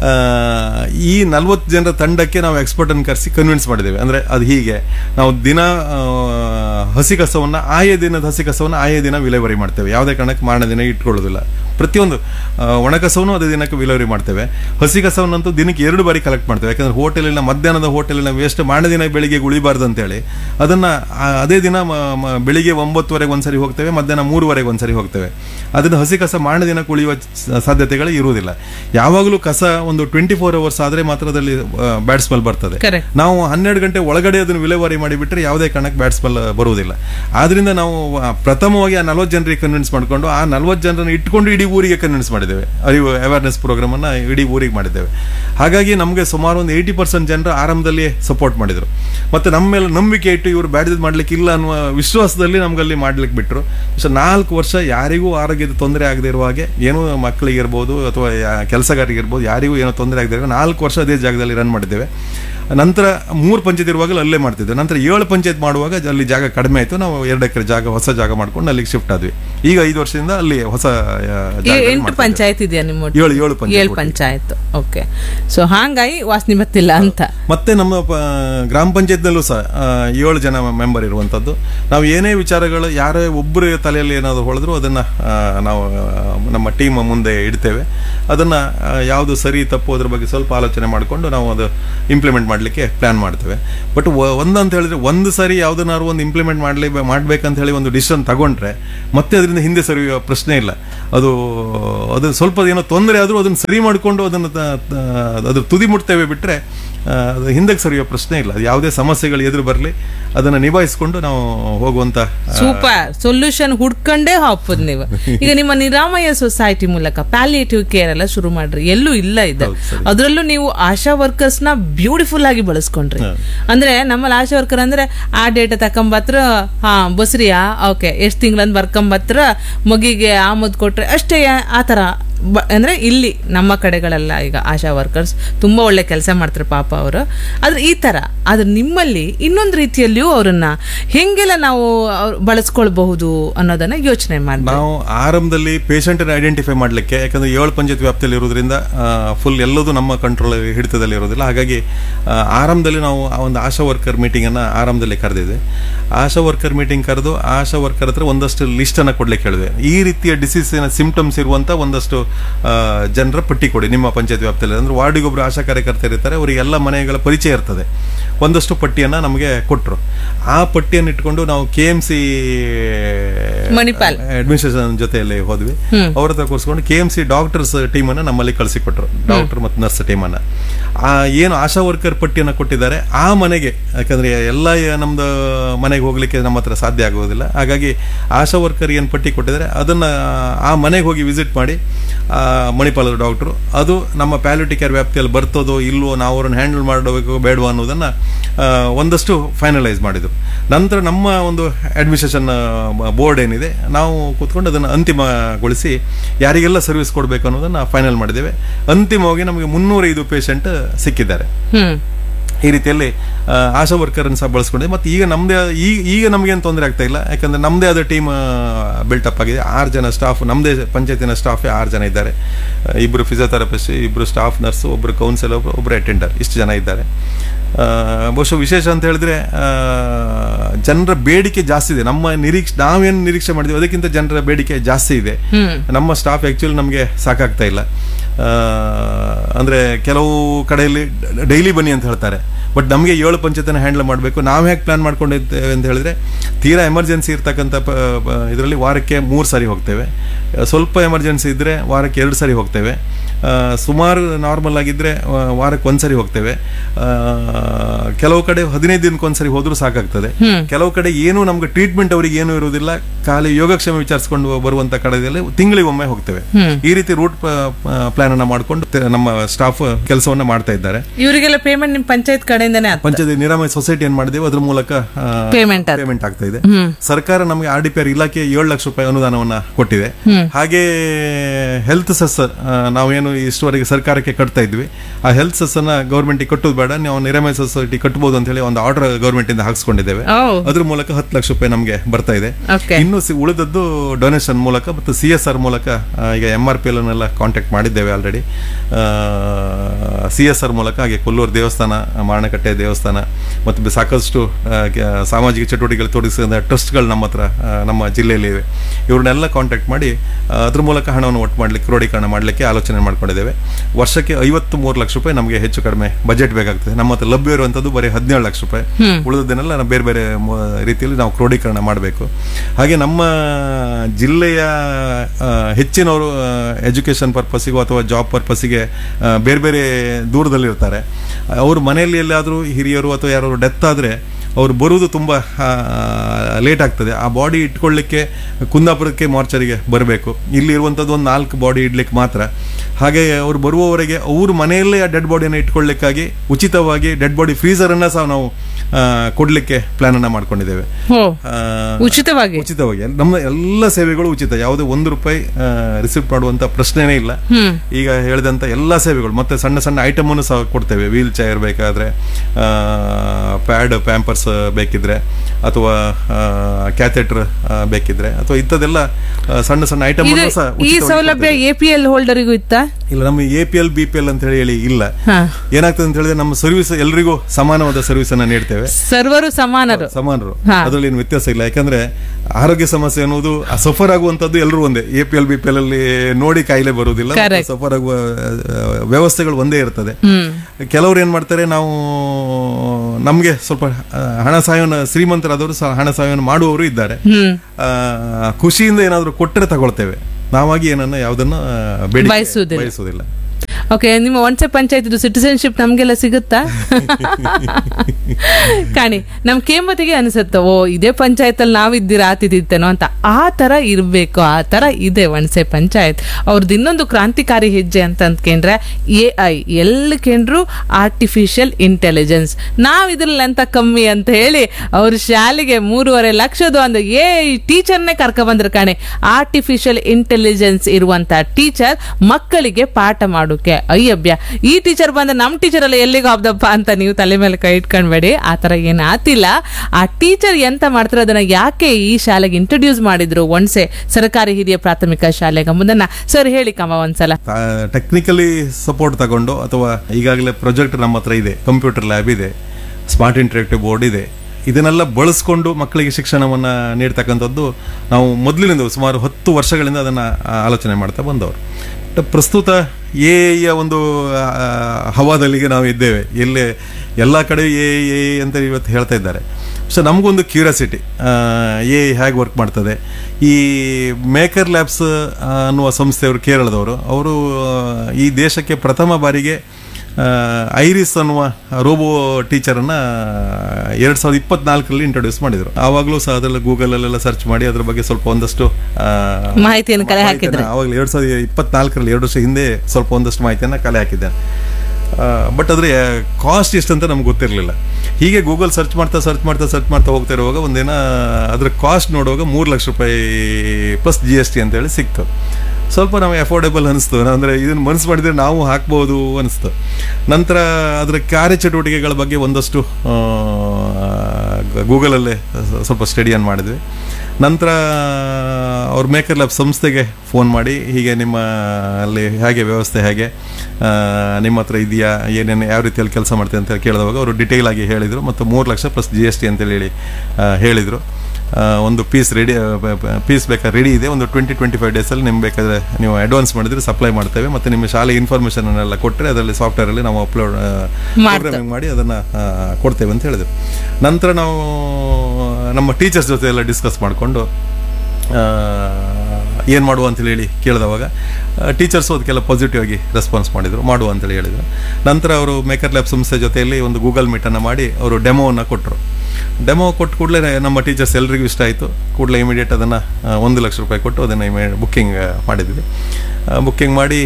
S4: ಈ 40 ಜನರ ತಂಡಕ್ಕೆ ನಾವು ಎಕ್ಸ್ಪರ್ಟ್ ಅನ್ನು ಕರೆಸಿ ಕನ್ವಿನ್ಸ್ ಮಾಡಿದ್ದೇವೆ. ಅಂದ್ರೆ ಅದು ಹೀಗೆ ನಾವು ದಿನ ಹಸಿ ಕಸವನ್ನು ಆಯಾ ದಿನದ ಹಸಿ ಕಸವನ್ನು ಆಯಾ ದಿನ ವಿಲೇವಾರಿ ಮಾಡ್ತೇವೆ. ಯಾವುದೇ ಕಾರಣಕ್ಕೆ ಮಾರನೇ ದಿನ ಇಟ್ಕೊಳ್ಳೋದಿಲ್ಲ. ಪ್ರತಿಯೊಂದು ಒಣ ಕಸವನ್ನು ಅದೇ ದಿನಕ್ಕೆ ವಿಲೇವಾರಿ ಮಾಡ್ತೇವೆ. ಹಸಿ ಕಸವನ್ನಂತೂ ದಿನಕ್ಕೆ 2 ಬಾರಿ ಕಲೆಕ್ಟ್ ಮಾಡ್ತೇವೆ. ಯಾಕಂದ್ರೆ ಹೋಟೆಲಿನ ಮಧ್ಯಾಹ್ನದ ಹೋಟೆಲಿನ ವೇಸ್ಟ್ ಮಾರನೇ ದಿನ ಬೆಳಿಗ್ಗೆ ಉಳಿಬಾರ್ದು ಅಂತೇಳಿ ಅದನ್ನ ಅದೇ ದಿನ ಬೆಳಿಗ್ಗೆ 9:30 ಒಂದ್ಸರಿ ಹೋಗ್ತೇವೆ, ಮಧ್ಯಾಹ್ನ 3:00 ಒಂದ್ಸರಿ ಹೋಗ್ತೇವೆ. ಅದನ್ನ ಹಸಿ ಕಸ ಮಾರನೇ ದಿನಕ್ಕೆ ಉಳಿಯುವ ಸಾಧ್ಯತೆಗಳು ಇರುವುದಿಲ್ಲ. ಯಾವಾಗಲೂ ಕಸ ಒಂದು 24 hours ಆದ್ರೆ ಮಾತ್ರ ಅದರಲ್ಲಿ ಬ್ಯಾಡ್ ಸ್ಮೆಲ್ ಬರ್ತದೆ. ನಾವು 12 ಗಂಟೆ ಒಳಗಡೆ ಅದನ್ನು ವಿಲೇವಾರಿ ಮಾಡಿಬಿಟ್ರೆ ಯಾವುದೇ ಕಾರಣಕ್ಕೆ ಬ್ಯಾಡ್ ಸ್ಮೆಲ್ ಬರುವುದಿಲ್ಲ. ಆದ್ರಿಂದ ನಾವು ಪ್ರಥಮವಾಗಿ ಆ 40 ಜನರಿಗೆ ಕನ್ವಿನ್ಸ್ ಮಾಡ್ಕೊಂಡು ಆ 40 ಜನರನ್ನು ಇಟ್ಕೊಂಡು ಇಡೀ ಊರಿಗೆ ಕನ್ವಿನ್ಸ್ ಮಾಡಿದ್ದೇವೆ. ಅವೇರ್ನೆಸ್ ಪ್ರೋಗ್ರಾಮ್ ಅನ್ನ ಇಡೀ ಊರಿಗೆ ಮಾಡಿದ್ದೇವೆ. ಹಾಗಾಗಿ ನಮಗೆ ಸುಮಾರು ಒಂದು 80% ಜನರು ಆರಂಭದಲ್ಲಿ ಸಪೋರ್ಟ್ ಮಾಡಿದ್ರು. ಮತ್ತೆ ನಮ್ಮ ಮೇಲೆ ನಂಬಿಕೆ ಇಟ್ಟು ಇವರು ಬ್ಯಾಡ್ಜ್ ಮಾಡ್ಲಿಕ್ಕೆ ಇಲ್ಲ ಅನ್ನುವ ವಿಶ್ವಾಸದಲ್ಲಿ ನಮ್ಗಲ್ಲಿ ಮಾಡ್ಲಿಕ್ಕೆ ಬಿಟ್ರು. 4 ವರ್ಷ ಯಾರಿಗೂ ಆರೋಗ್ಯದ ತೊಂದರೆ ಆಗದೆ ಇರುವ ಹಾಗೆ, ಏನೋ ಮಕ್ಕಳಿಗಿರ್ಬೋದು ಅಥವಾ ಕೆಲಸಗಾರರಿಗಿರ್ಬೋದು ಯಾರಿಗೂ ಏನೋ ತೊಂದರೆ ಆಗದೆ 4 ವರ್ಷ ಅದೇ ಜಾಗದಲ್ಲಿ ರನ್ ಮಾಡಿದ್ದೇವೆ. ನಂತರ 3 ಪಂಚಾಯತ್ ಇರುವಾಗಲೂ ಅಲ್ಲೇ ಮಾಡ್ತಿದ್ದೆ. ನಂತರ 7 ಪಂಚಾಯತ್ ಮಾಡುವಾಗ ಅಲ್ಲಿ ಜಾಗ ಕಡಿಮೆ ಆಯಿತು. ನಾವು 2 ಎಕರೆ ಜಾಗ ಹೊಸ ಜಾಗ ಮಾಡ್ಕೊಂಡು ಅಲ್ಲಿಗೆ ಶಿಫ್ಟ್ ಆದ್ವಿ. ಈಗ 5 ವರ್ಷದಿಂದ ಅಲ್ಲಿ ಹೊಸ
S3: 8 ಪಂಚಾಯತ್ ಇದೆಯಾ ನಿಮ್ಮ? 7 ಪಂಚಾಯತ್. ಓಕೆ. ಸೊ ಹಾಗಾಗಿ ವಾಸನೆ ಬತ್ತಿಲ್ಲ ಅಂತ. ಮತ್ತೆ
S4: ನಮ್ಮ ಗ್ರಾಮ ಪಂಚಾಯತ್ನಲ್ಲೂ ಸಹ 7 ಜನ ಮೆಂಬರ್ ಇರುವಂತದ್ದು. ನಾವು ಏನೇ ವಿಚಾರಗಳು ಯಾರೇ ಒಬ್ಬರು ತಲೆಯಲ್ಲಿ ಏನಾದ್ರು ಹೊಳೆದ್ರು ಅದನ್ನ ನಾವು ನಮ್ಮ ಟೀಮ್ ಮುಂದೆ ಇಡ್ತೇವೆ. ಅದನ್ನ ಯಾವುದು ಸರಿ ತಪ್ಪು ಅದ್ರ ಬಗ್ಗೆ ಸ್ವಲ್ಪ ಆಲೋಚನೆ ಮಾಡಿಕೊಂಡು ನಾವು ಅದು ಇಂಪ್ಲಿಮೆಂಟ್ ಮಾಡಲಿಕ್ಕೆ ಪ್ಲಾನ್ ಮಾಡ್ತೇವೆ. ಬಟ್ ಒಂದಂತ ಹೇಳಿದ್ರೆ ಒಂದು ಸಾರಿ ಯಾವ್ದನ್ನಾರು ಒಂದು ಇಂಪ್ಲಿಮೆಂಟ್ ಮಾಡ್ಬೇಕಂತ ಹೇಳಿ ಒಂದು ಡಿಸಿಷನ್ ತಗೊಂಡ್ರೆ ಮತ್ತೆ ಅದರಿಂದ ಹಿಂದೆ ಸರಿಯುವ ಪ್ರಶ್ನೆ ಇಲ್ಲ. ಅದು ಸ್ವಲ್ಪ ಏನೋ ತೊಂದರೆ ಆದ್ರೂ ಅದನ್ನ ಸರಿ ಮಾಡಿಕೊಂಡು ಅದ್ರ ತುದಿ ಮುಟ್ತೇವೆ ಬಿಟ್ರೆ ಅದು ಹಿಂದಕ್ಕೆ ಸರಿಯುವ ಪ್ರಶ್ನೆ ಇಲ್ಲ. ಅದು ಯಾವುದೇ ಸಮಸ್ಯೆಗಳು ಎದುರು ಬರಲಿ ಅದನ್ನ ನಿಭಾಯಿಸಿಕೊಂಡು ನಾವು ಹೋಗುವಂತ
S3: ಸೂಪರ್ ಸೊಲ್ಯೂಷನ್ ಹುಡ್ಕೊಂಡೇ ಹಾಕೋದು ನೀವು. ಈಗ ನಿಮ್ಮ ನಿರಾಮಯ ಸೊಸೈಟಿ ಮೂಲಕ ಪ್ಯಾಲಿಯೇಟಿವ್ ಕೇರ್ ಎಲ್ಲ ಶುರು ಮಾಡ್ರಿ, ಎಲ್ಲೂ ಇಲ್ಲ ಇದೆ. ಅದರಲ್ಲೂ ನೀವು ಆಶಾ ವರ್ಕರ್ಸ್ ನ ಬ್ಯೂಟಿಫುಲ್ ಆಗಿ ಬಳಸ್ಕೊಂಡ್ರಿ. ಅಂದ್ರೆ ನಮ್ಮಲ್ಲಿ ಆಶಾ ವರ್ಕರ್ ಅಂದ್ರೆ ಆ ಡೇಟ್ ತಕೊಂಬತ್ರ, ಬಸ್ರಿಯಾ ಓಕೆ ಎಷ್ಟು ತಿಂಗಳಂದ್ ಬರ್ಕೊಂಬತ್ರ, ಮಗಿಗೆ ಆಮದ್ ಕೊಟ್ರೆ ಅಷ್ಟೇ, ಆತರ. ಅಂದ್ರೆ ಇಲ್ಲಿ ನಮ್ಮ ಕಡೆಗಳೆಲ್ಲ ಈಗ ಆಶಾ ವರ್ಕರ್ಸ್ ತುಂಬಾ ಒಳ್ಳೆ ಕೆಲಸ ಮಾಡ್ತಾರೆ ಪಾಪ ಅವರು. ಆದ್ರೆ ಈ ತರ ಆದ್ರೆ ನಿಮ್ಮಲ್ಲಿ ಇನ್ನೊಂದು ರೀತಿಯಲ್ಲಿಯೂ ಅವರನ್ನ ಹೆಂಗೆಲ್ಲ ನಾವು ಬಳಸ್ಕೊಳ್ಬಹುದು ಅನ್ನೋದನ್ನ ಯೋಚನೆ ಮಾಡಿ.
S4: ನಾವು ಆರಂಭದಲ್ಲಿ ಪೇಷಂಟ್ ಅನ್ನು ಐಡೆಂಟಿಫೈ ಮಾಡ್ಲಿಕ್ಕೆ, ಯಾಕಂದ್ರೆ 7 ಪಂಚಾಯತ್ ವ್ಯಾಪ್ತಿಯಲ್ಲಿ ಇರೋದ್ರಿಂದ ಫುಲ್ ಎಲ್ಲದೂ ನಮ್ಮ ಕಂಟ್ರೋಲ್ ಹಿಡಿತದಲ್ಲಿ ಇರೋದಿಲ್ಲ. ಹಾಗಾಗಿ ಆರಂಭದಲ್ಲಿ ನಾವು ಒಂದು ಆಶಾ ವರ್ಕರ್ ಮೀಟಿಂಗ್ ಅನ್ನ ಆರಂಭದಲ್ಲಿ ಕರೆದಿದೆ. ಆಶಾ ವರ್ಕರ್ ಮೀಟಿಂಗ್ ಕರೆದು ಆಶಾ ವರ್ಕರ್ ಹತ್ರ ಒಂದಷ್ಟು ಲಿಸ್ಟ್ ಅನ್ನ ಕೊಡ್ಲಿಕ್ಕೆ ಹೇಳಿದೆ. ಈ ರೀತಿಯ ಡಿಸೀಸ್ ಸಿಂಪ್ಟಮ್ಸ್ ಇರುವಂತ ಒಂದಷ್ಟು ಜನರ ಪಟ್ಟಿ ಕೊಡಿ ನಿಮ್ಮ ಪಂಚಾಯತ್ ವ್ಯಾಪ್ತಿಯಲ್ಲಿ. ಅಂದ್ರೆ ವಾರ್ಡಿಗೊಬ್ರು ಆಶಾ ಕಾರ್ಯಕರ್ತರು ಇರ್ತಾರೆ, ಅವರಿಗೆ ಎಲ್ಲ ಮನೆಗಳ ಪರಿಚಯ ಇರ್ತದೆ. ಒಂದಷ್ಟು ಪಟ್ಟಿಯನ್ನು ನಮಗೆ ಕೊಟ್ಟರು. ಆ ಪಟ್ಟಿಯನ್ನು ಇಟ್ಕೊಂಡು ನಾವು KMC
S3: ಮಣಿಪಾಲ್
S4: ಅಡ್ಮಿನಿಸ್ಟ್ರೇಷನ್ ಜೊತೆಯಲ್ಲಿ ಹೋದ್ವಿ. ಅವ್ರ ಹತ್ರ ಕೂರಿಸ್ಕೊಂಡು KMC ಡಾಕ್ಟರ್ಸ್ ಟೀಮನ್ನು ನಮ್ಮಲ್ಲಿ ಕಳಿಸಿಕೊಟ್ರು, ಡಾಕ್ಟರ್ ಮತ್ತು ನರ್ಸ್ ಟೀಮನ್ನು. ಏನು ಆಶಾ ವರ್ಕರ್ ಪಟ್ಟಿಯನ್ನು ಕೊಟ್ಟಿದ್ದಾರೆ ಆ ಮನೆಗೆ, ಯಾಕಂದ್ರೆ ಎಲ್ಲ ನಮ್ದು ಮನೆಗೆ ಹೋಗ್ಲಿಕ್ಕೆ ನಮ್ಮ ಹತ್ರ ಸಾಧ್ಯ ಆಗೋದಿಲ್ಲ. ಹಾಗಾಗಿ ಆಶಾ ವರ್ಕರ್ ಏನು ಪಟ್ಟಿ ಕೊಟ್ಟಿದ್ದಾರೆ ಅದನ್ನ ಆ ಮನೆಗೆ ಹೋಗಿ ವಿಸಿಟ್ ಮಾಡಿ ಮಣಿಪಾಲದ ಡಾಕ್ಟ್ರು ಅದು ನಮ್ಮ ಪ್ಯಾಲಿಟಿ ಕೇರ್ ವ್ಯಾಪ್ತಿಯಲ್ಲಿ ಬರ್ತದೋ ಇಲ್ವೋ, ನಾವು ಅವ್ರನ್ನ ಹ್ಯಾಂಡಲ್ ಮಾಡಬೇಕು ಬೇಡವೋ ಅನ್ನೋದನ್ನ ಒಂದಷ್ಟು ಫೈನಲೈಸ್ ಮಾಡಿದ್ರು. ನಂತರ ನಮ್ಮ ಒಂದು ಅಡ್ಮಿನಿಸ್ಟ್ರೇಷನ್ ಬೋರ್ಡ್ ಏನಿದೆ, ನಾವು ಕೂತ್ಕೊಂಡು ಅದನ್ನು ಅಂತಿಮಗೊಳಿಸಿ ಯಾರಿಗೆಲ್ಲ ಸರ್ವಿಸ್ ಕೊಡಬೇಕು ಅನ್ನೋದನ್ನ ಫೈನಲ್ ಮಾಡಿದ್ದೇವೆ. ಅಂತಿಮವಾಗಿ ನಮಗೆ 305 ಪೇಷಂಟ್ ಸಿಕ್ಕಿದ್ದಾರೆ. ಈ ರೀತಿಯಲ್ಲಿ ಆಶಾ ವರ್ಕರನ್ನು ಸಹ ಬಳಸ್ಕೊಂಡಿದೆ. ಮತ್ತು ಈಗ ನಮ್ಮದೇ ಈಗ ನಮಗೇನು ತೊಂದರೆ ಆಗ್ತಾ ಇಲ್ಲ, ಯಾಕಂದರೆ ನಮ್ಮದೇ ಆದ ಟೀಮ್ ಬಿಲ್ಟಪ್ ಆಗಿದೆ. 6 ಜನ ಸ್ಟಾಫ್, ನಮ್ಮದೇ ಪಂಚಾಯತಿನ ಸ್ಟಾಫೇ 6 ಜನ ಇದ್ದಾರೆ. 2 physiotherapist, 2 staff nurse, 1 counsellor, 1 attender, ಇಷ್ಟು ಜನ ಇದ್ದಾರೆ. ಬಹುಶಃ ವಿಶೇಷ ಅಂತ ಹೇಳಿದ್ರೆ ಜನರ ಬೇಡಿಕೆ ಜಾಸ್ತಿ ಇದೆ. ನಾವೇನು ನಿರೀಕ್ಷೆ ಮಾಡಿದ್ವಿ ಅದಕ್ಕಿಂತ ಜನರ ಬೇಡಿಕೆ ಜಾಸ್ತಿ ಇದೆ. ನಮ್ಮ ಸ್ಟಾಫ್ ಆ್ಯಕ್ಚುಲಿ ನಮಗೆ ಸಾಕಾಗ್ತಾ ಇಲ್ಲ. ಅಂದರೆ ಕೆಲವು ಕಡೆಯಲ್ಲಿ ಡೈಲಿ ಬನ್ನಿ ಅಂತ ಹೇಳ್ತಾರೆ, ಬಟ್ ನಮಗೆ 7 ಪಂಚಾಯತನ ಹ್ಯಾಂಡಲ್ ಮಾಡಬೇಕು. ನಾವು ಹೇಗೆ ಪ್ಲಾನ್ ಮಾಡ್ಕೊಂಡಿದ್ದೇವೆ ಅಂತ ಹೇಳಿದ್ರೆ, ತೀರಾ ಎಮರ್ಜೆನ್ಸಿ ಇರ್ತಕ್ಕಂಥ ಇದರಲ್ಲಿ ವಾರಕ್ಕೆ 3 ಸಾರಿ ಹೋಗ್ತೇವೆ. ಸ್ವಲ್ಪ ಎಮರ್ಜೆನ್ಸಿ ಇದ್ದರೆ ವಾರಕ್ಕೆ 2 ಸಾರಿ ಹೋಗ್ತೇವೆ. ಸುಮಾರು ನಾರ್ಮಲ್ ಆಗಿದ್ದರೆ ವಾರಕ್ಕೆ 1 ಸರಿ ಹೋಗ್ತೇವೆ. ಕೆಲವು ಕಡೆ 15 ದಿನಕ್ಕೊಂದ್ಸರಿ ಹೋದ್ರೂ ಸಾಕಾಗ್ತದೆ. ಕೆಲವು ಕಡೆ ಏನು ನಮ್ಗೆ ಟ್ರೀಟ್ಮೆಂಟ್ ಅವರಿಗೆ ಏನೂ ಇರುವುದಿಲ್ಲ, ಖಾಲಿ ಯೋಗಕ್ಷೇಮ ವಿಚಾರಿಸಿಕೊಂಡು ಬರುವಂತ ಕಡೆಯಲ್ಲಿ ತಿಂಗಳಿಗೊಮ್ಮೆ ಹೋಗ್ತೇವೆ. ಈ ರೀತಿ ರೂಟ್ ಪ್ಲಾನ್ ಅನ್ನ ಮಾಡ್ಕೊಂಡು ನಮ್ಮ ಸ್ಟಾಫ್ ಕೆಲಸವನ್ನ ಮಾಡ್ತಾ ಇದ್ದಾರೆ.
S3: ಇವರಿಗೆಲ್ಲ ಪೇಮೆಂಟ್ ನಿಮ್ಮ ಪಂಚಾಯತ್ ಕಡೆಯಿಂದನೇ
S4: ಪಂಚಾಯತ್ ನಿರಾಮಯ ಸೊಸೈಟಿ ಏನ್ ಮಾಡಿದೇವೆ ಅದ್ರ ಮೂಲಕ ಪೇಮೆಂಟ್ ಆಗ್ತಾ ಇದೆ. ಸರ್ಕಾರ ನಮಗೆ RDPR ಇಲಾಖೆ 7 ಲಕ್ಷ ರೂಪಾಯಿ ಅನುದಾನವನ್ನ ಕೊಟ್ಟಿದೆ. ಹಾಗೆ ಹೆಲ್ತ್ ಸೆಸ್ ನಾವೇನು ಇಷ್ಟುವರೆಗೆ ಸರ್ಕಾರಕ್ಕೆ ಕಟ್ತಾ ಇದ್ವಿ, ಆ ಹೆಲ್ತ್ ಸೆಸ್ ಅನ್ನ ಗವರ್ಮೆಂಟ್ ಕಟ್ಟೋದು ಬೇಡ, ನಾವು ನಿರಾಮಯ ಸೊಸೈಟಿ ಕಟ್ಟಬಹುದು ಅಂತ ಹೇಳಿ ಒಂದು ಆರ್ಡರ್ ಗವರ್ಮೆಂಟ್ ಇಂದ ಹಾಕ್ಸ್ಕೊಂಡಿದ್ದೇವೆ. ಅದ್ರ ಮೂಲಕ 10 ಲಕ್ಷ ರೂಪಾಯಿ ನಮಗೆ ಬರ್ತಾ ಇದೆ. ಇನ್ನು ಉಳಿದದ್ದು ಡೊನೇಷನ್ ಮೂಲಕ ಮತ್ತು CSR ಮೂಲಕ. ಈಗ MRPL ಅನ್ನೆಲ್ಲ ಕಾಂಟ್ಯಾಕ್ಟ್ ಮಾಡಿದ್ದೇವೆ ಆಲ್ರೆಡಿ. CSR ಮೂಲಕ ಹಾಗೆ ಕೊಲ್ಲೂರು ದೇವಸ್ಥಾನ, ಮಾರಣಕಟ್ಟೆ ದೇವಸ್ಥಾನ ಮತ್ತು ಸಾಕಷ್ಟು ಸಾಮಾಜಿಕ ಚಟುವಟಿಕೆಗಳು ತೊಡಗಿಸಿದ ಟ್ರಸ್ಟ್ಗಳು ನಮ್ಮ ಹತ್ರ ನಮ್ಮ ಜಿಲ್ಲೆಯಲ್ಲಿ ಇವೆ. ಇವ್ರನ್ನೆಲ್ಲ ಕಾಂಟ್ಯಾಕ್ಟ್ ಮಾಡಿ ಅದ್ರ ಮೂಲಕ ಹಣವನ್ನು ಒಟ್ಟು ಮಾಡಲಿಕ್ಕೆ, ಕ್ರೋಢೀಕರಣ ಮಾಡಲಿಕ್ಕೆ ಆಲೋಚನೆ ಮಾಡ್ಕೊಂಡಿದ್ದೇವೆ. ವರ್ಷಕ್ಕೆ 53 ಲಕ್ಷ ರೂಪಾಯಿ ನಮಗೆ ಹೆಚ್ಚು ಕಡಿಮೆ ಬಜೆಟ್ ಬೇಕಾಗ್ತದೆ. ನಮ್ಮ ಹತ್ರ ಲಭ್ಯ ಇರುವಂತದ್ದು ಬರೀ 17 ಲಕ್ಷ ರೂಪಾಯಿ. ಉಳಿದದನ್ನೆಲ್ಲ ನಾವು ಬೇರೆ ಬೇರೆ ರೀತಿಯಲ್ಲಿ ನಾವು ಕ್ರೋಢೀಕರಣ ಮಾಡಬೇಕು. ಹಾಗೆ ನಮ್ಮ ಜಿಲ್ಲೆಯ ಹೆಚ್ಚಿನವರು ಎಜುಕೇಶನ್ ಪರ್ಪಸ್ಸಿಗೂ ಅಥವಾ ಜಾಬ್ ಪರ್ಪಸ್ಸಿಗೆ ಬೇರೆ ಬೇರೆ ದೂರದಲ್ಲಿರ್ತಾರೆ. ಅವರು ಮನೆಯಲ್ಲಿ ಎಲ್ಲಾದರೂ ಹಿರಿಯರು ಅಥವಾ ಯಾರು ಡೆತ್ ಆದರೆ ಅವ್ರು ಬರುವುದು ತುಂಬ ಲೇಟ್ ಆಗ್ತದೆ. ಆ ಬಾಡಿ ಇಟ್ಕೊಳ್ಳಿಕ್ಕೆ ಕುಂದಾಪುರಕ್ಕೆ ಮಾರ್ಚರಿಗೆ ಬರಬೇಕು. ಇಲ್ಲಿ ಇರುವಂಥದ್ದು ಒಂದು 4 ಬಾಡಿ ಇಡ್ಲಿಕ್ಕೆ ಮಾತ್ರ. ಹಾಗೆ ಅವ್ರು ಬರುವವರೆಗೆ ಅವ್ರ ಮನೆಯಲ್ಲೇ ಆ ಡೆಡ್ ಬಾಡಿಯನ್ನು ಇಟ್ಕೊಳ್ಳಿಕ್ಕಾಗಿ ಉಚಿತವಾಗಿ ಡೆಡ್ ಬಾಡಿ ಫ್ರೀಸರನ್ನು ಸಹ ನಾವು ಕೊಡ್ಲಿಕ್ಕೆ ಪ್ಲಾನ್ ಅನ್ನ ಮಾಡ್ಕೊಂಡಿದ್ದೇವೆ. ಉಚಿತವಾಗಿ ನಮ್ಮ ಎಲ್ಲ ಸೇವೆಗಳು ಉಚಿತ, ಯಾವುದೇ 1 ರೂಪಾಯಿ ರಿಸಿಪ್ಟ್ ಮಾಡುವಂತ ಪ್ರಶ್ನೆನೇ ಇಲ್ಲ. ಈಗ ಹೇಳಿದಂತ ಎಲ್ಲಾ ಸೇವೆಗಳು ಮತ್ತೆ ಸಣ್ಣ ಸಣ್ಣ ಐಟಮ್ ಅನ್ನು ಸಹ ಕೊಡ್ತೇವೆ. ವೀಲ್ ಚೇರ್ ಬೇಕಾದ್ರೆ, ಪ್ಯಾಡ್ ಪ್ಯಾಂಪರ್ಸ್ ಬೇಕಿದ್ರೆ, ಅಥವಾ ಕ್ಯಾಥೆಟರ್ ಬೇಕಿದ್ರೆ, ಅಥವಾ ಇಂಥದ್ದೆಲ್ಲ ಸಣ್ಣ ಸಣ್ಣ ಐಟಮ್ ಸಹ.
S3: ಈ ಸೌಲಭ್ಯ APL ಹೋಲ್ಡರಿಗೂ ಇತ್ತಾ?
S4: ಇಲ್ಲ, ನಮ್ಮ APL BPL ಅಂತ ಹೇಳಿ ಇಲ್ಲ. ಏನಾಗ್ತದೆ ಅಂತ ಹೇಳಿದ್ರೆ ನಮ್ಮ ಸರ್ವಿಸ್ ಎಲ್ರಿಗೂ ಸಮಾನವಾದ ಸರ್ವಿಸ್ ಅನ್ನ ನೀಡ್ತೇವೆ.
S3: ಸರ್ವರು ಸಮಾನರು,
S4: ಅದರಲ್ಲಿ ಏನು ವ್ಯತ್ಯಾಸ ಇಲ್ಲ. ಯಾಕಂದ್ರೆ ಆರೋಗ್ಯ ಸಮಸ್ಯೆ ಅನ್ನೋದು ಸಫರ್ ಆಗುವಂತದ್ದು ಎಲ್ಲರೂ ಒಂದೇ. APL BPL ಅಲ್ಲಿ ನೋಡಿ ಕಾಯಿಲೆ ಬರುವುದಿಲ್ಲ, ಸಫರ್ ಆಗುವ ವ್ಯವಸ್ಥೆಗಳು ಒಂದೇ ಇರ್ತದೆ. ಕೆಲವರು ಏನ್ ಮಾಡ್ತಾರೆ, ನಾವು ನಮ್ಗೆ ಸ್ವಲ್ಪ ಹಣ ಸಹಾಯವನ್ನು, ಶ್ರೀಮಂತರಾದವರು ಹಣ ಸಹಾಯವನ್ನು ಮಾಡುವವರು ಇದ್ದಾರೆ. ಖುಷಿಯಿಂದ ಏನಾದ್ರು ಕೊಟ್ಟರೆ ತಗೊಳ್ತೇವೆ, ನಾವಾಗಿ ಏನನ್ನ ಯಾವುದನ್ನ ಬಯಸುವುದಿಲ್ಲ.
S3: ಓಕೆ, ನಿಮ್ಮ ಒಂದ್ಸೆ ಪಂಚಾಯತ್ ಸಿಟಿಸನ್ಶಿಪ್ ನಮ್ಗೆಲ್ಲ ಸಿಗುತ್ತಾ? ಕಾಣಿ, ನಮ್ ಕೇಂಬತ್ತಿಗೆ ಅನಿಸುತ್ತೆ, ಓ ಇದೇ ಪಂಚಾಯತ್ ಅಲ್ಲಿ ನಾವಿದ್ದೀರಾ ಆತಿದ್ದೇನೋ ಅಂತ. ಆ ತರ ಇರ್ಬೇಕು, ಆ ತರ ಇದೆ ಒಣಸೆ ಪಂಚಾಯತ್. ಅವ್ರದ್ದು ಇನ್ನೊಂದು ಕ್ರಾಂತಿಕಾರಿ ಹೆಜ್ಜೆ ಅಂತ ಅಂದ್ಕೊಂಡ್ರೆ AI, ಎಲ್ಲಿ ಕೇಂದ್ರು ಆರ್ಟಿಫಿಷಿಯಲ್ ಇಂಟೆಲಿಜೆನ್ಸ್. ನಾವ್ ಇದ್ರಲ್ಲಿ ಅಂತ ಕಮ್ಮಿ ಅಂತ ಹೇಳಿ ಅವ್ರ ಶಾಲೆಗೆ 3.5 ಲಕ್ಷದ ಒಂದು AI ಟೀಚರ್ನೇ ಕರ್ಕ ಬಂದ್ರು ಕಾಣಿ. ಆರ್ಟಿಫಿಷಿಯಲ್ ಇಂಟೆಲಿಜೆನ್ಸ್ ಇರುವಂತ ಟೀಚರ್ ಮಕ್ಕಳಿಗೆ ಪಾಠ ಮಾಡೋಕೆ. ಅಯ್ಯಬ್ಯ, ಈ ಟೀಚರ್ ಬಂದ ನಮ್ ಟೀಚರ್ ಎಲ್ಲ ಎಲ್ಲಿಗೆ ಹೋಗ್ದಪ್ಪ ಅಂತ ನೀವು ತಲೆ ಮೇಲೆ ಕೈ ಇಟ್ಕೊಂಡ್ಬೇಡಿ. ಆ ತರ ಏನ್ ಆತಿಲ್ಲ. ಆ ಟೀಚರ್ ಎಂತ ಮಾಡ್ತಾರೆ, ಅದನ್ನ ಯಾಕೆ ಈ ಶಾಲೆಗೆ ಇಂಟ್ರೊಡ್ಯೂಸ್ ಮಾಡಿದ್ರು ಒಣಸೆ ಸರ್ಕಾರಿ ಹಿರಿಯ ಪ್ರಾಥಮಿಕ ಶಾಲೆಗೆ ಮುಂದನ್ನ ಸರ್ ಹೇಳಿ ಕಮ್ಮ ಒಂದ್ಸಲ.
S4: ಟೆಕ್ನಿಕಲಿ ಸಪೋರ್ಟ್ ತಗೊಂಡು, ಅಥವಾ ಈಗಾಗಲೇ ಪ್ರಾಜೆಕ್ಟ್ ನಮ್ಮ ಹತ್ರ ಇದೆ, ಕಂಪ್ಯೂಟರ್ ಲ್ಯಾಬ್ ಇದೆ, ಸ್ಮಾರ್ಟ್ ಇಂಟರಾಕ್ಟಿವ್ ಬೋರ್ಡ್ ಇದೆ, ಇದನ್ನೆಲ್ಲ ಬಳಸ್ಕೊಂಡು ಮಕ್ಕಳಿಗೆ ಶಿಕ್ಷಣವನ್ನು ನೀಡ್ತಕ್ಕಂಥದ್ದು ನಾವು ಮೊದಲಿನಿಂದ ಸುಮಾರು 10 ವರ್ಷಗಳಿಂದ ಅದನ್ನು ಆಲೋಚನೆ ಮಾಡ್ತಾ ಬಂದವರು. ಪ್ರಸ್ತುತ ಎಯ ಒಂದು ಹವಾದಲ್ಲಿಗೆ ನಾವು ಇದ್ದೇವೆ. ಎಲ್ಲ ಕಡೆ ಎ ಅಂತ ಇವತ್ತು ಹೇಳ್ತಾ ಇದ್ದಾರೆ. ಸೊ ನಮಗೊಂದು ಕ್ಯೂರಿಯಾಸಿಟಿ, ಹೇಗೆ ವರ್ಕ್ ಮಾಡ್ತದೆ. ಈ ಮೇಕರ್ ಲ್ಯಾಬ್ಸ್ ಅನ್ನುವ ಸಂಸ್ಥೆಯವರು, ಕೇರಳದವರು, ಅವರು ಈ ದೇಶಕ್ಕೆ ಪ್ರಥಮ ಬಾರಿಗೆ ಐರಿಸ್ ಅನ್ನುವ ರೋಬೋ ಟೀಚರನ್ನು 2024ರಲ್ಲಿ ಇಂಟ್ರೊಡ್ಯೂಸ್ ಮಾಡಿದರು. ಆವಾಗಲೂ ಸಹ ಅದರಲ್ಲಿ ಗೂಗಲಲ್ಲೆಲ್ಲ ಸರ್ಚ್ ಮಾಡಿ ಅದ್ರ ಬಗ್ಗೆ ಸ್ವಲ್ಪ ಒಂದಷ್ಟು
S3: ಮಾಹಿತಿಯನ್ನು ಕಲೆ ಹಾಕಿದ್ರು.
S4: ಆವಾಗಲೇ 2024ರಲ್ಲಿ 2 ವರ್ಷ ಹಿಂದೆ ಸ್ವಲ್ಪ ಒಂದಷ್ಟು ಮಾಹಿತಿಯನ್ನು ಕಲೆ ಹಾಕಿದ್ದೇನೆ. ಬಟ್ ಆದರೆ ಕಾಸ್ಟ್ ಎಷ್ಟಂತ ನಮ್ಗೆ ಗೊತ್ತಿರಲಿಲ್ಲ. ಹೀಗೆ ಗೂಗಲ್ ಸರ್ಚ್ ಮಾಡ್ತಾ ಹೋಗ್ತಾ ಇರುವಾಗ ಒಂದಿನ ಅದರ ಕಾಸ್ಟ್ ನೋಡುವಾಗ 3 ಲಕ್ಷ ರೂಪಾಯಿ ಪ್ಲಸ್ GST ಅಂತೇಳಿ ಸಿಕ್ತು. ಸ್ವಲ್ಪ ನಮಗೆ ಅಫೋರ್ಡೆಬಲ್ ಅನಿಸ್ತು. ಅಂದರೆ ಇದನ್ನು ಮನಸ್ಸು ಮಾಡಿದರೆ ನಾವು ಹಾಕ್ಬೋದು ಅನಿಸ್ತು. ನಂತರ ಅದರ ಕಾರ್ಯಚಟುವಟಿಕೆಗಳ ಬಗ್ಗೆ ಒಂದಷ್ಟು ಗೂಗಲಲ್ಲೇ ಸ್ವಲ್ಪ ಸ್ಟಡಿಯನ್ನು ಮಾಡಿದ್ವಿ. ನಂತರ ಅವ್ರ ಮೇಕರ್ ಲ್ಯಾಬ್ ಸಂಸ್ಥೆಗೆ ಫೋನ್ ಮಾಡಿ, ಹೀಗೆ ನಿಮ್ಮ ಅಲ್ಲಿ ಹೇಗೆ ವ್ಯವಸ್ಥೆ, ಹೇಗೆ ನಿಮ್ಮ ಹತ್ರ ಇದೆಯಾ, ಏನೇನು ಯಾವ ರೀತಿಯಲ್ಲಿ ಕೆಲಸ ಮಾಡ್ತೀವಿ ಅಂತ ಕೇಳಿದಾಗ ಅವರು ಡಿಟೇಲ್ ಆಗಿ ಹೇಳಿದರು. ಮತ್ತು 3 ಲಕ್ಷ ಪ್ಲಸ್ GST ಅಂತೇಳಿ ಹೇಳಿದರು. ಒಂದು ಪೀಸ್ ಬೇಕಾದ್ರೆ ರೆಡಿ ಇದೆ. ಒಂದು 20-25 ಡೇಸಲ್ಲಿ ನಿಮ್ಗೆ ಬೇಕಾದರೆ ನೀವು ಅಡ್ವಾನ್ಸ್ ಮಾಡಿದರೆ ಸಪ್ಲೈ ಮಾಡ್ತೇವೆ. ಮತ್ತು ನಿಮ್ಮ ಶಾಲೆ ಇನ್ಫಾರ್ಮೇಷನ್ನೆಲ್ಲ ಕೊಟ್ಟರೆ ಅದರಲ್ಲಿ ಸಾಫ್ಟ್ವೇರಲ್ಲಿ ನಾವು ಅಪ್ಲೋಡ್ ಪ್ರೋಗ್ರಾಮಿಂಗ್ ಮಾಡಿ ಅದನ್ನು ಕೊಡ್ತೇವೆ ಅಂತ ಹೇಳಿದರು. ನಂತರ ನಾವು ನಮ್ಮ ಟೀಚರ್ಸ್ ಜೊತೆ ಎಲ್ಲ ಡಿಸ್ಕಸ್ ಮಾಡಿಕೊಂಡು ಏನು ಮಾಡುವ ಅಂತೇಳಿ ಹೇಳಿ ಕೇಳಿದವಾಗ ಟೀಚರ್ಸು ಅದಕ್ಕೆಲ್ಲ ಪಾಸಿಟಿವ್ ಆಗಿ ರೆಸ್ಪಾನ್ಸ್ ಮಾಡಿದರು, ಮಾಡುವ ಅಂತೇಳಿ ಹೇಳಿದರು. ನಂತರ ಅವರು ಮೇಕರ್ ಲ್ಯಾಬ್ ಸಂಸ್ಥೆ ಜೊತೆಯಲ್ಲಿ ಒಂದು ಗೂಗಲ್ ಮೀಟನ್ನು ಮಾಡಿ ಅವರು ಡೆಮೋವನ್ನು ಕೊಟ್ಟರು. ಡೆಮೋ ಕೊಟ್ಟ ಕೂಡಲೇ ನಮ್ಮ ಟೀಚರ್ಸ್ ಎಲ್ರಿಗೂ ಇಷ್ಟ ಆಯಿತು. ಕೂಡಲೇ ಇಮಿಡಿಯೇಟ್ ಅದನ್ನು 1 ಲಕ್ಷ ರೂಪಾಯಿ ಕೊಟ್ಟು ಅದನ್ನು ಬುಕ್ಕಿಂಗ್ ಮಾಡಿದ್ವಿ. ಬುಕ್ಕಿಂಗ್ ಮಾಡಿ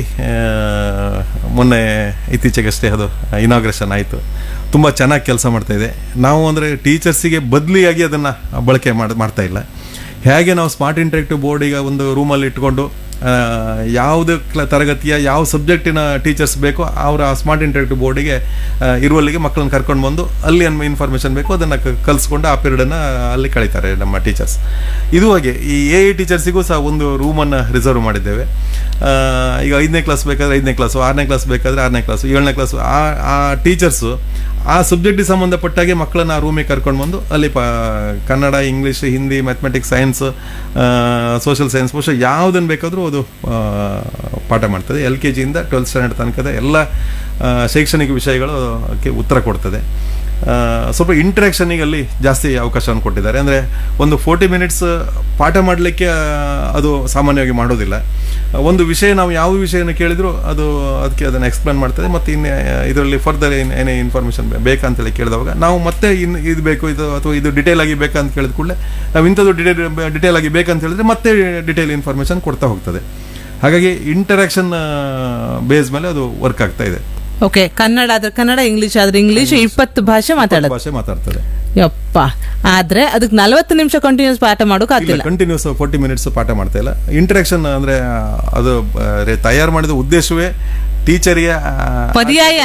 S4: ಮೊನ್ನೆ ಇತ್ತೀಚೆಗಷ್ಟೇ ಅದು ಇನಾಗ್ರೇಷನ್ ಆಯಿತು. ತುಂಬ ಚೆನ್ನಾಗಿ ಕೆಲಸ ಮಾಡ್ತಾಯಿದೆ. ನಾವು ಅಂದರೆ ಟೀಚರ್ಸಿಗೆ ಬದಲಿಯಾಗಿ ಅದನ್ನು ಬಳಕೆ ಮಾಡ್ತಾ ಇಲ್ಲ. ಹೇಗೆ ನಾವು ಸ್ಮಾರ್ಟ್ ಇಂಟ್ರಾಕ್ಟಿವ್ ಬೋರ್ಡ್ ಈಗ ಒಂದು ರೂಮಲ್ಲಿ ಇಟ್ಕೊಂಡು ಯಾವುದು ತರಗತಿಯ ಯಾವ ಸಬ್ಜೆಕ್ಟಿನ ಟೀಚರ್ಸ್ ಬೇಕೋ ಅವರ ಸ್ಮಾರ್ಟ್ ಇಂಟ್ರಾಕ್ಟಿವ್ ಬೋರ್ಡಿಗೆ ಇರುವಲ್ಲಿಗೆ ಮಕ್ಕಳನ್ನ ಕರ್ಕೊಂಡು ಬಂದು ಅಲ್ಲಿ ಇನ್ಫಾರ್ಮೇಷನ್ ಬೇಕೋ ಅದನ್ನು ಕಲಿಸ್ಕೊಂಡು ಆ ಪೀರಿಯಡನ್ನು ಅಲ್ಲಿ ಕಳೀತಾರೆ ನಮ್ಮ ಟೀಚರ್ಸ್. ಇದು ಹಾಗೆ ಈ AI ಟೀಚರ್ಸಿಗೂ ಸಹ ಒಂದು ರೂಮನ್ನು ರಿಸರ್ವ್ ಮಾಡಿದ್ದೇವೆ. ಈಗ 5ನೇ ಕ್ಲಾಸ್ ಬೇಕಾದರೆ 5ನೇ ಕ್ಲಾಸು, 6ನೇ ಕ್ಲಾಸ್ ಬೇಕಾದರೆ 6ನೇ ಕ್ಲಾಸು, 7ನೇ ಕ್ಲಾಸು ಆ ಟೀಚರ್ಸು ಆ ಸಬ್ಜೆಕ್ಟಿಗೆ ಸಂಬಂಧಪಟ್ಟಾಗೆ ಮಕ್ಕಳನ್ನ ಆ ರೂಮಿಗೆ ಕರ್ಕೊಂಡು ಬಂದು ಅಲ್ಲಿ Kannada, English, Hindi, mathematics, science, social science, ಬಹುಶಃ ಯಾವುದನ್ನು ಬೇಕಾದರೂ ಅದು ಪಾಠ ಮಾಡ್ತದೆ. LKG ಇಂದ 12th ಸ್ಟ್ಯಾಂಡರ್ಡ್ ತನಕದ ಎಲ್ಲ ಶೈಕ್ಷಣಿಕ ವಿಷಯಗಳು ಉತ್ತರ ಕೊಡ್ತದೆ. ಸ್ವಲ್ಪ ಇಂಟ್ರಾಕ್ಷನಿಗೆ ಅಲ್ಲಿ ಜಾಸ್ತಿ ಅವಕಾಶವನ್ನು ಕೊಟ್ಟಿದ್ದಾರೆ. ಅಂದರೆ ಒಂದು 40 ಮಿನಿಟ್ಸ್ ಪಾಠ ಮಾಡಲಿಕ್ಕೆ ಅದು ಸಾಮಾನ್ಯವಾಗಿ ಮಾಡೋದಿಲ್ಲ. ಒಂದು ವಿಷಯ ನಾವು ಯಾವ ವಿಷಯನ ಕೇಳಿದ್ರು ಅದಕ್ಕೆ ಅದನ್ನು ಎಕ್ಸ್ಪ್ಲೇನ್ ಮಾಡ್ತದೆ. ಮತ್ತು ಇನ್ನು ಇದರಲ್ಲಿ ಫರ್ದರ್ ಏನೇ ಇನ್ಫಾರ್ಮೇಷನ್ ಬೇಕಂತೇಳಿ ಕೇಳಿದವಾಗ ನಾವು ಮತ್ತೆ ಇದು ಬೇಕು ಇದು ಅಥವಾ ಇದು ಡಿಟೇಲ್ ಆಗಿ ಬೇಕಂತ ಕೇಳಿದ ಕೂಡಲೇ ನಾವು ಇಂಥದ್ದು ಡಿಟೇಲ್ ಆಗಿ ಬೇಕಂತ ಹೇಳಿದ್ರೆ ಮತ್ತೆ ಡಿಟೇಲ್ ಇನ್ಫಾರ್ಮೇಷನ್ ಕೊಡ್ತಾ ಹೋಗ್ತದೆ. ಹಾಗಾಗಿ ಇಂಟರಾಕ್ಷನ್ ಬೇಸ್ ಮೇಲೆ ಅದು ವರ್ಕ್ ಆಗ್ತಾ ಇದೆ.
S3: ಓಕೆ, ಕನ್ನಡ ಆದ್ರೆ ಕನ್ನಡ, ಇಂಗ್ಲಿಷ್ ಆದ್ರೆ ಇಂಗ್ಲಿಷ್, 20 ಭಾಷೆ ಮಾತಾಡ್ತದೆ. ಯಪ್ಪ, ಆದ್ರೆ ಅದಕ್ಕೆ 40 ನಿಮಿಷ ಕಂಟಿನ್ಯೂಸ್ ಪಾಠ ಮಾಡೋಕ್ಕಾಗ್ತಿಲ್ಲ.
S4: ಕಂಟಿನ್ಯೂಸ್ 40 ಮಿನಿಟ್ಸ್ ಪಾಠ ಮಾಡ್ತಾ ಇಲ್ಲ. ಇಂಟರಾಕ್ಷನ್ ಅಂದ್ರೆ ಅದು ತಯಾರು ಮಾಡಿದ ಉದ್ದೇಶವೇ ಟೀಚರ್ಗೆ
S3: ಪರ್ಯಾಯ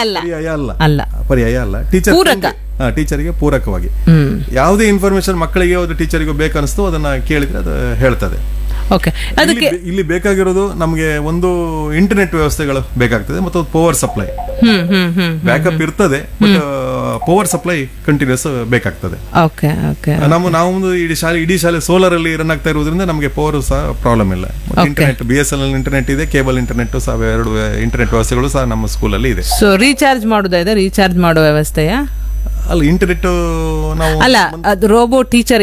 S3: ಅಲ್ಲ,
S4: ಟೀಚರ್ಗೆ ಪೂರಕವಾಗಿ ಯಾವುದೇ ಇನ್ಫಾರ್ಮೇಶನ್ ಮಕ್ಕಳಿಗೆ ಟೀಚರ್ಗೆ ಬೇಕನ್ನಿಸ್ತು ಅದನ್ನ ಕೇಳಿದ್ರೆ ಅದು ಹೇಳ್ತದೆ.
S3: ಓಕೆ, ಅದಕ್ಕೆ
S4: ಇಲ್ಲಿ ಬೇಕಾಗಿರೋದು ನಮಗೆ ಒಂದು ಇಂಟರ್ನೆಟ್ ವ್ಯವಸ್ಥೆಗಳು ಬೇಕಾಗ್ತದೆ ಮತ್ತು ಪವರ್ ಸಪ್ಲೈ. ಬ್ಯಾಕಪ್ ಇರ್ತದೆ ಬಟ್ ಪವರ್ ಸಪ್ಲೈ ಕಂಟಿನ್ಯೂಸ್ ಬೇಕಾಗ್ತದೆ. ನಾವು ಇಡೀ ಶಾಲೆ ಸೋಲಾರ್ ಅಲ್ಲಿ ರನ್ ಆಗ್ತಾ ಇರೋದ್ರಿಂದ ನಮಗೆ ಪವರ್ ಸಹ ಪ್ರಾಬ್ಲಮ್ ಇಲ್ಲ. ಇಂಟರ್ನೆಟ್ BSNL ಇಂಟರ್ನೆಟ್ ಇದೆ, ಕೇಬಲ್ ಇಂಟರ್ನೆಟ್ ಸಹ 2 ಇಂಟರ್ನೆಟ್ ವ್ಯವಸ್ಥೆಗಳು ಸಹ ನಮ್ಮ ಸ್ಕೂಲಲ್ಲಿ ಇದೆ.
S3: So recharge ಮಾಡೋದಾಯ್ತಾ? ರೀಚಾರ್ಜ್ ಮಾಡೋ ವ್ಯವಸ್ಥೆಯ
S4: ಅಲ್ಲ, ಇಂಟರ್ನೆಟ್ ನಾವು
S3: ಅಲ್ಲ, ಅದು ರೋಬೋ ಟೀಚರ್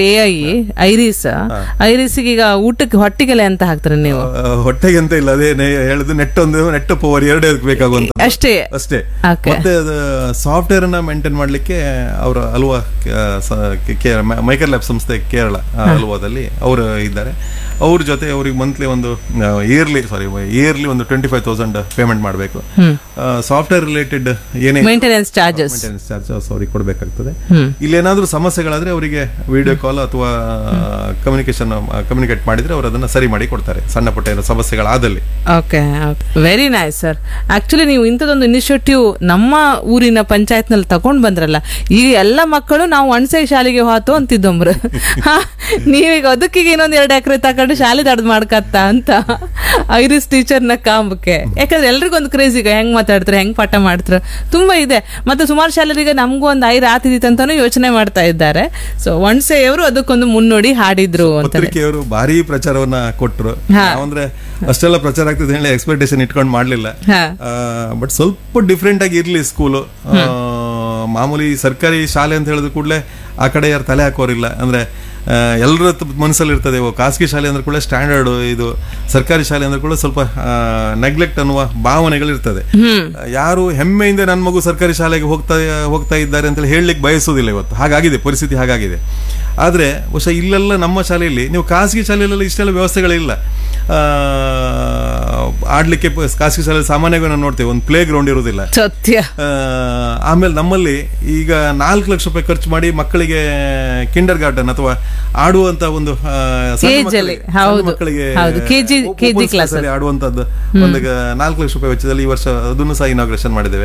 S3: ಐರಿಸ್ ಈಗ ಊಟಕ್ಕೆ ಹೊಟ್ಟಿಗೆಲೆ ಅಂತ ಹಾಕ್ತಾರೆ ನೀವು?
S4: ಹೊಟ್ಟೆಗೆ ಅಂತ ಇಲ್ಲ, ಅದೇ ಹೇಳುದು ನೆಟ್ ಪವರ್ 2 ಬೇಕಾಗುವಂತ ಅಷ್ಟೇ. ಮತ್ತೆ ಸಾಫ್ಟ್ವೇರ್ ಅನ್ನ ಮೇಂಟೈನ್ ಮಾಡ್ಲಿಕ್ಕೆ ಅವರು ಅಲ್ವಾ ಮೈಕರ್ ಲ್ಯಾಬ್ ಸಂಸ್ಥೆ ಕೇರಳ ಅಲ್ವಾದಲ್ಲಿ ಅವರು ಇದ್ದಾರೆ. ಅವ್ರ ಜೊತೆ ಅವ್ರಿಗೆ ಮಂತ್ಲಿ ಒಂದು ಇಯರ್ಲಿ ಒಂದು 25,000 ಪೇಮೆಂಟ್ ಮಾಡಬೇಕು. ಸಾಫ್ಟ್ವೇರ್ ರಿಲೇಟೆಡ್ ಏನೇ ಮೇಂಟೆನೆನ್ಸ್ ಚಾರ್ಜಸ್ ಅವ್ರಿಗೆ ಕೊಡಬೇಕಾಗ್ತದೆ. ಇಲ್ಲಿ ಏನಾದ್ರೂ ಸಮಸ್ಯೆಗಳಾದ್ರೆ ಅವರಿಗೆ ವಿಡಿಯೋ ಕಾಲ್ ಅಥವಾ ಕಮ್ಯುನಿಕೇಟ್ ಮಾಡಿದ್ರೆ ಅವರು ಅದನ್ನ ಸರಿ ಮಾಡಿ ಕೊಡ್ತಾರೆ, ಸಣ್ಣ ಪುಟ್ಟ ಏನೋ ಸಮಸ್ಯೆಗಳಾದಲ್ಲಿ.
S3: Okay, very nice sir. Actually ನೀವು ಇಂಥದೊಂದು ಇನಿಷಿಯೇಟಿವ್ ನಮ್ಮ ಊರಿನ ಪಂಚಾಯತ್ ನಲ್ಲಿ ತಗೊಂಡ್ ಬಂದ್ರಲ್ಲ, ಈಗ ಎಲ್ಲ ಮಕ್ಕಳು ನಾವು ಅಣಸೆ ಶಾಲೆಗೆ ಹೋತು ಅಂತಿದ್ದೊಂಬ್ರು. ನೀವೀಗ ಅದಕ್ಕೀಗ ಇನ್ನೊಂದು 2 ಎಕರೆ ತಗೊಂಡು ಶಾಲೆ ದಡ್ದು ಮಾಡ್ಕತ್ತ ಅಂತ ಐರಿಸ್ ಟೀಚರ್ನ ಕಾಂಬಕ್ಕೆ. ಯಾಕಂದ್ರೆ ಎಲ್ರಿಗೊಂದು ಕ್ರೇಜ್ ಈಗ ಹೆಂಗ್ ಮಾತಾಡ್ತಾರೆ, ಹೆಂಗ್ ಪಾಠ ಮಾಡ್ತಾರೆ, ತುಂಬಾ ಇದೆ. ಮತ್ತೆ ಸುಮಾರು ಶಾಲೆರಿಗೆ ನಮಗೂ ಒಂದು ಬೇರೆ ಆಗ್ತಿದ್ದಿತ್ತು ಅಂತಾನು ಯೋಚನೆ ಮಾಡ್ತಾ ಇದ್ದಾರೆ. ಸೊ ಒನ್ಸೆ ಅವರು ಅದಕ್ಕೊಂದು ಮುನ್ನೋಡಿ ಹಾಡಿದ್ರು ಅಂತ.
S4: ಪತ್ರಿಕೆಯವರು ಭಾರಿ ಪ್ರಚಾರವನ್ನ ಕೊಟ್ರು. ನಾವಂದ್ರೆ ಅಷ್ಟೆಲ್ಲ ಪ್ರಚಾರ ಆಗ್ತದೆ ಹೇಳಿ ಎಕ್ಸ್ಪೆಕ್ಟೇಷನ್ ಇಟ್ಕೊಂಡು ಮಾಡ್ಲಿಲ್ಲ. ಬಟ್ ಸ್ವಲ್ಪ ಡಿಫ್ರೆಂಟ್ ಆಗಿ ಇರ್ಲಿ ಸ್ಕೂಲು. ಮಾಮೂಲಿ ಸರ್ಕಾರಿ ಶಾಲೆ ಅಂತ ಹೇಳಿದ ಕೂಡಲೇ ಆ ಕಡೆ ಯಾರು ತಲೆ ಹಾಕೋರಿಲ್ಲ. ಅಂದ್ರೆ ಎಲ್ಲರ ಮನಸ್ಸಲ್ಲಿ ಇರ್ತದೆ, ಖಾಸಗಿ ಶಾಲೆ ಅಂದ್ರೆ ಕೂಡ ಸ್ಟ್ಯಾಂಡರ್ಡ್, ಇದು ಸರ್ಕಾರಿ ಶಾಲೆ ಅಂದ್ರೆ ಕೂಡ ಸ್ವಲ್ಪ ನೆಗ್ಲೆಕ್ಟ್ ಅನ್ನುವ ಭಾವನೆಗಳಿರ್ತದೆ. ಯಾರು ಹೆಮ್ಮೆಯಿಂದ ನನ್ನ ಮಗು ಸರ್ಕಾರಿ ಶಾಲೆಗೆ ಹೋಗ್ತಾ ಇದ್ದಾರೆ ಅಂತ ಹೇಳಲಿಕ್ಕೆ ಬಯಸೋದಿಲ್ಲ. ಇವತ್ತು ಹಾಗಾಗಿದೆ ಪರಿಸ್ಥಿತಿ, ಹಾಗಾಗಿದೆ. ಆದರೆ ಬಹುಶಃ ಇಲ್ಲೆಲ್ಲ ನಮ್ಮ ಶಾಲೆಯಲ್ಲಿ, ನೀವು ಖಾಸಗಿ ಶಾಲೆಯಲ್ಲೆಲ್ಲ ಇಷ್ಟೆಲ್ಲ ವ್ಯವಸ್ಥೆಗಳಿಲ್ಲ. ಆಡ್ಲಿಕ್ಕೆ ಖಾಸಗಿ ಶಾಲೆಯಲ್ಲಿ ಸಾಮಾನ್ಯವಾಗಿ ನಾವು ನೋಡ್ತೇವೆ ಒಂದು ಪ್ಲೇ ಗ್ರೌಂಡ್ ಇರುವುದಿಲ್ಲ.
S3: ಸತ್ಯ.
S4: ಆಮೇಲೆ ನಮ್ಮಲ್ಲಿ ಈಗ 4 ಲಕ್ಷ ರೂಪಾಯಿ ಖರ್ಚು ಮಾಡಿ ಮಕ್ಕಳಿಗೆ ಕಿಂಡರ್ ಗಾರ್ಡನ್ ಅಥವಾ ಆಡುವಂತ ಒಂದು ಮಕ್ಕಳಿಗೆ
S3: KG ಕ್ಲಾಸ್
S4: ಆಡುವಂತದ್ದು ಒಂದು 4 ಲಕ್ಷ ರೂಪಾಯಿ ವೆಚ್ಚದಲ್ಲಿ ಈ ವರ್ಷ ಅದನ್ನು ಸಹ ಇನಾಗ್ರೇಷನ್ ಮಾಡಿದ್ದೇವೆ.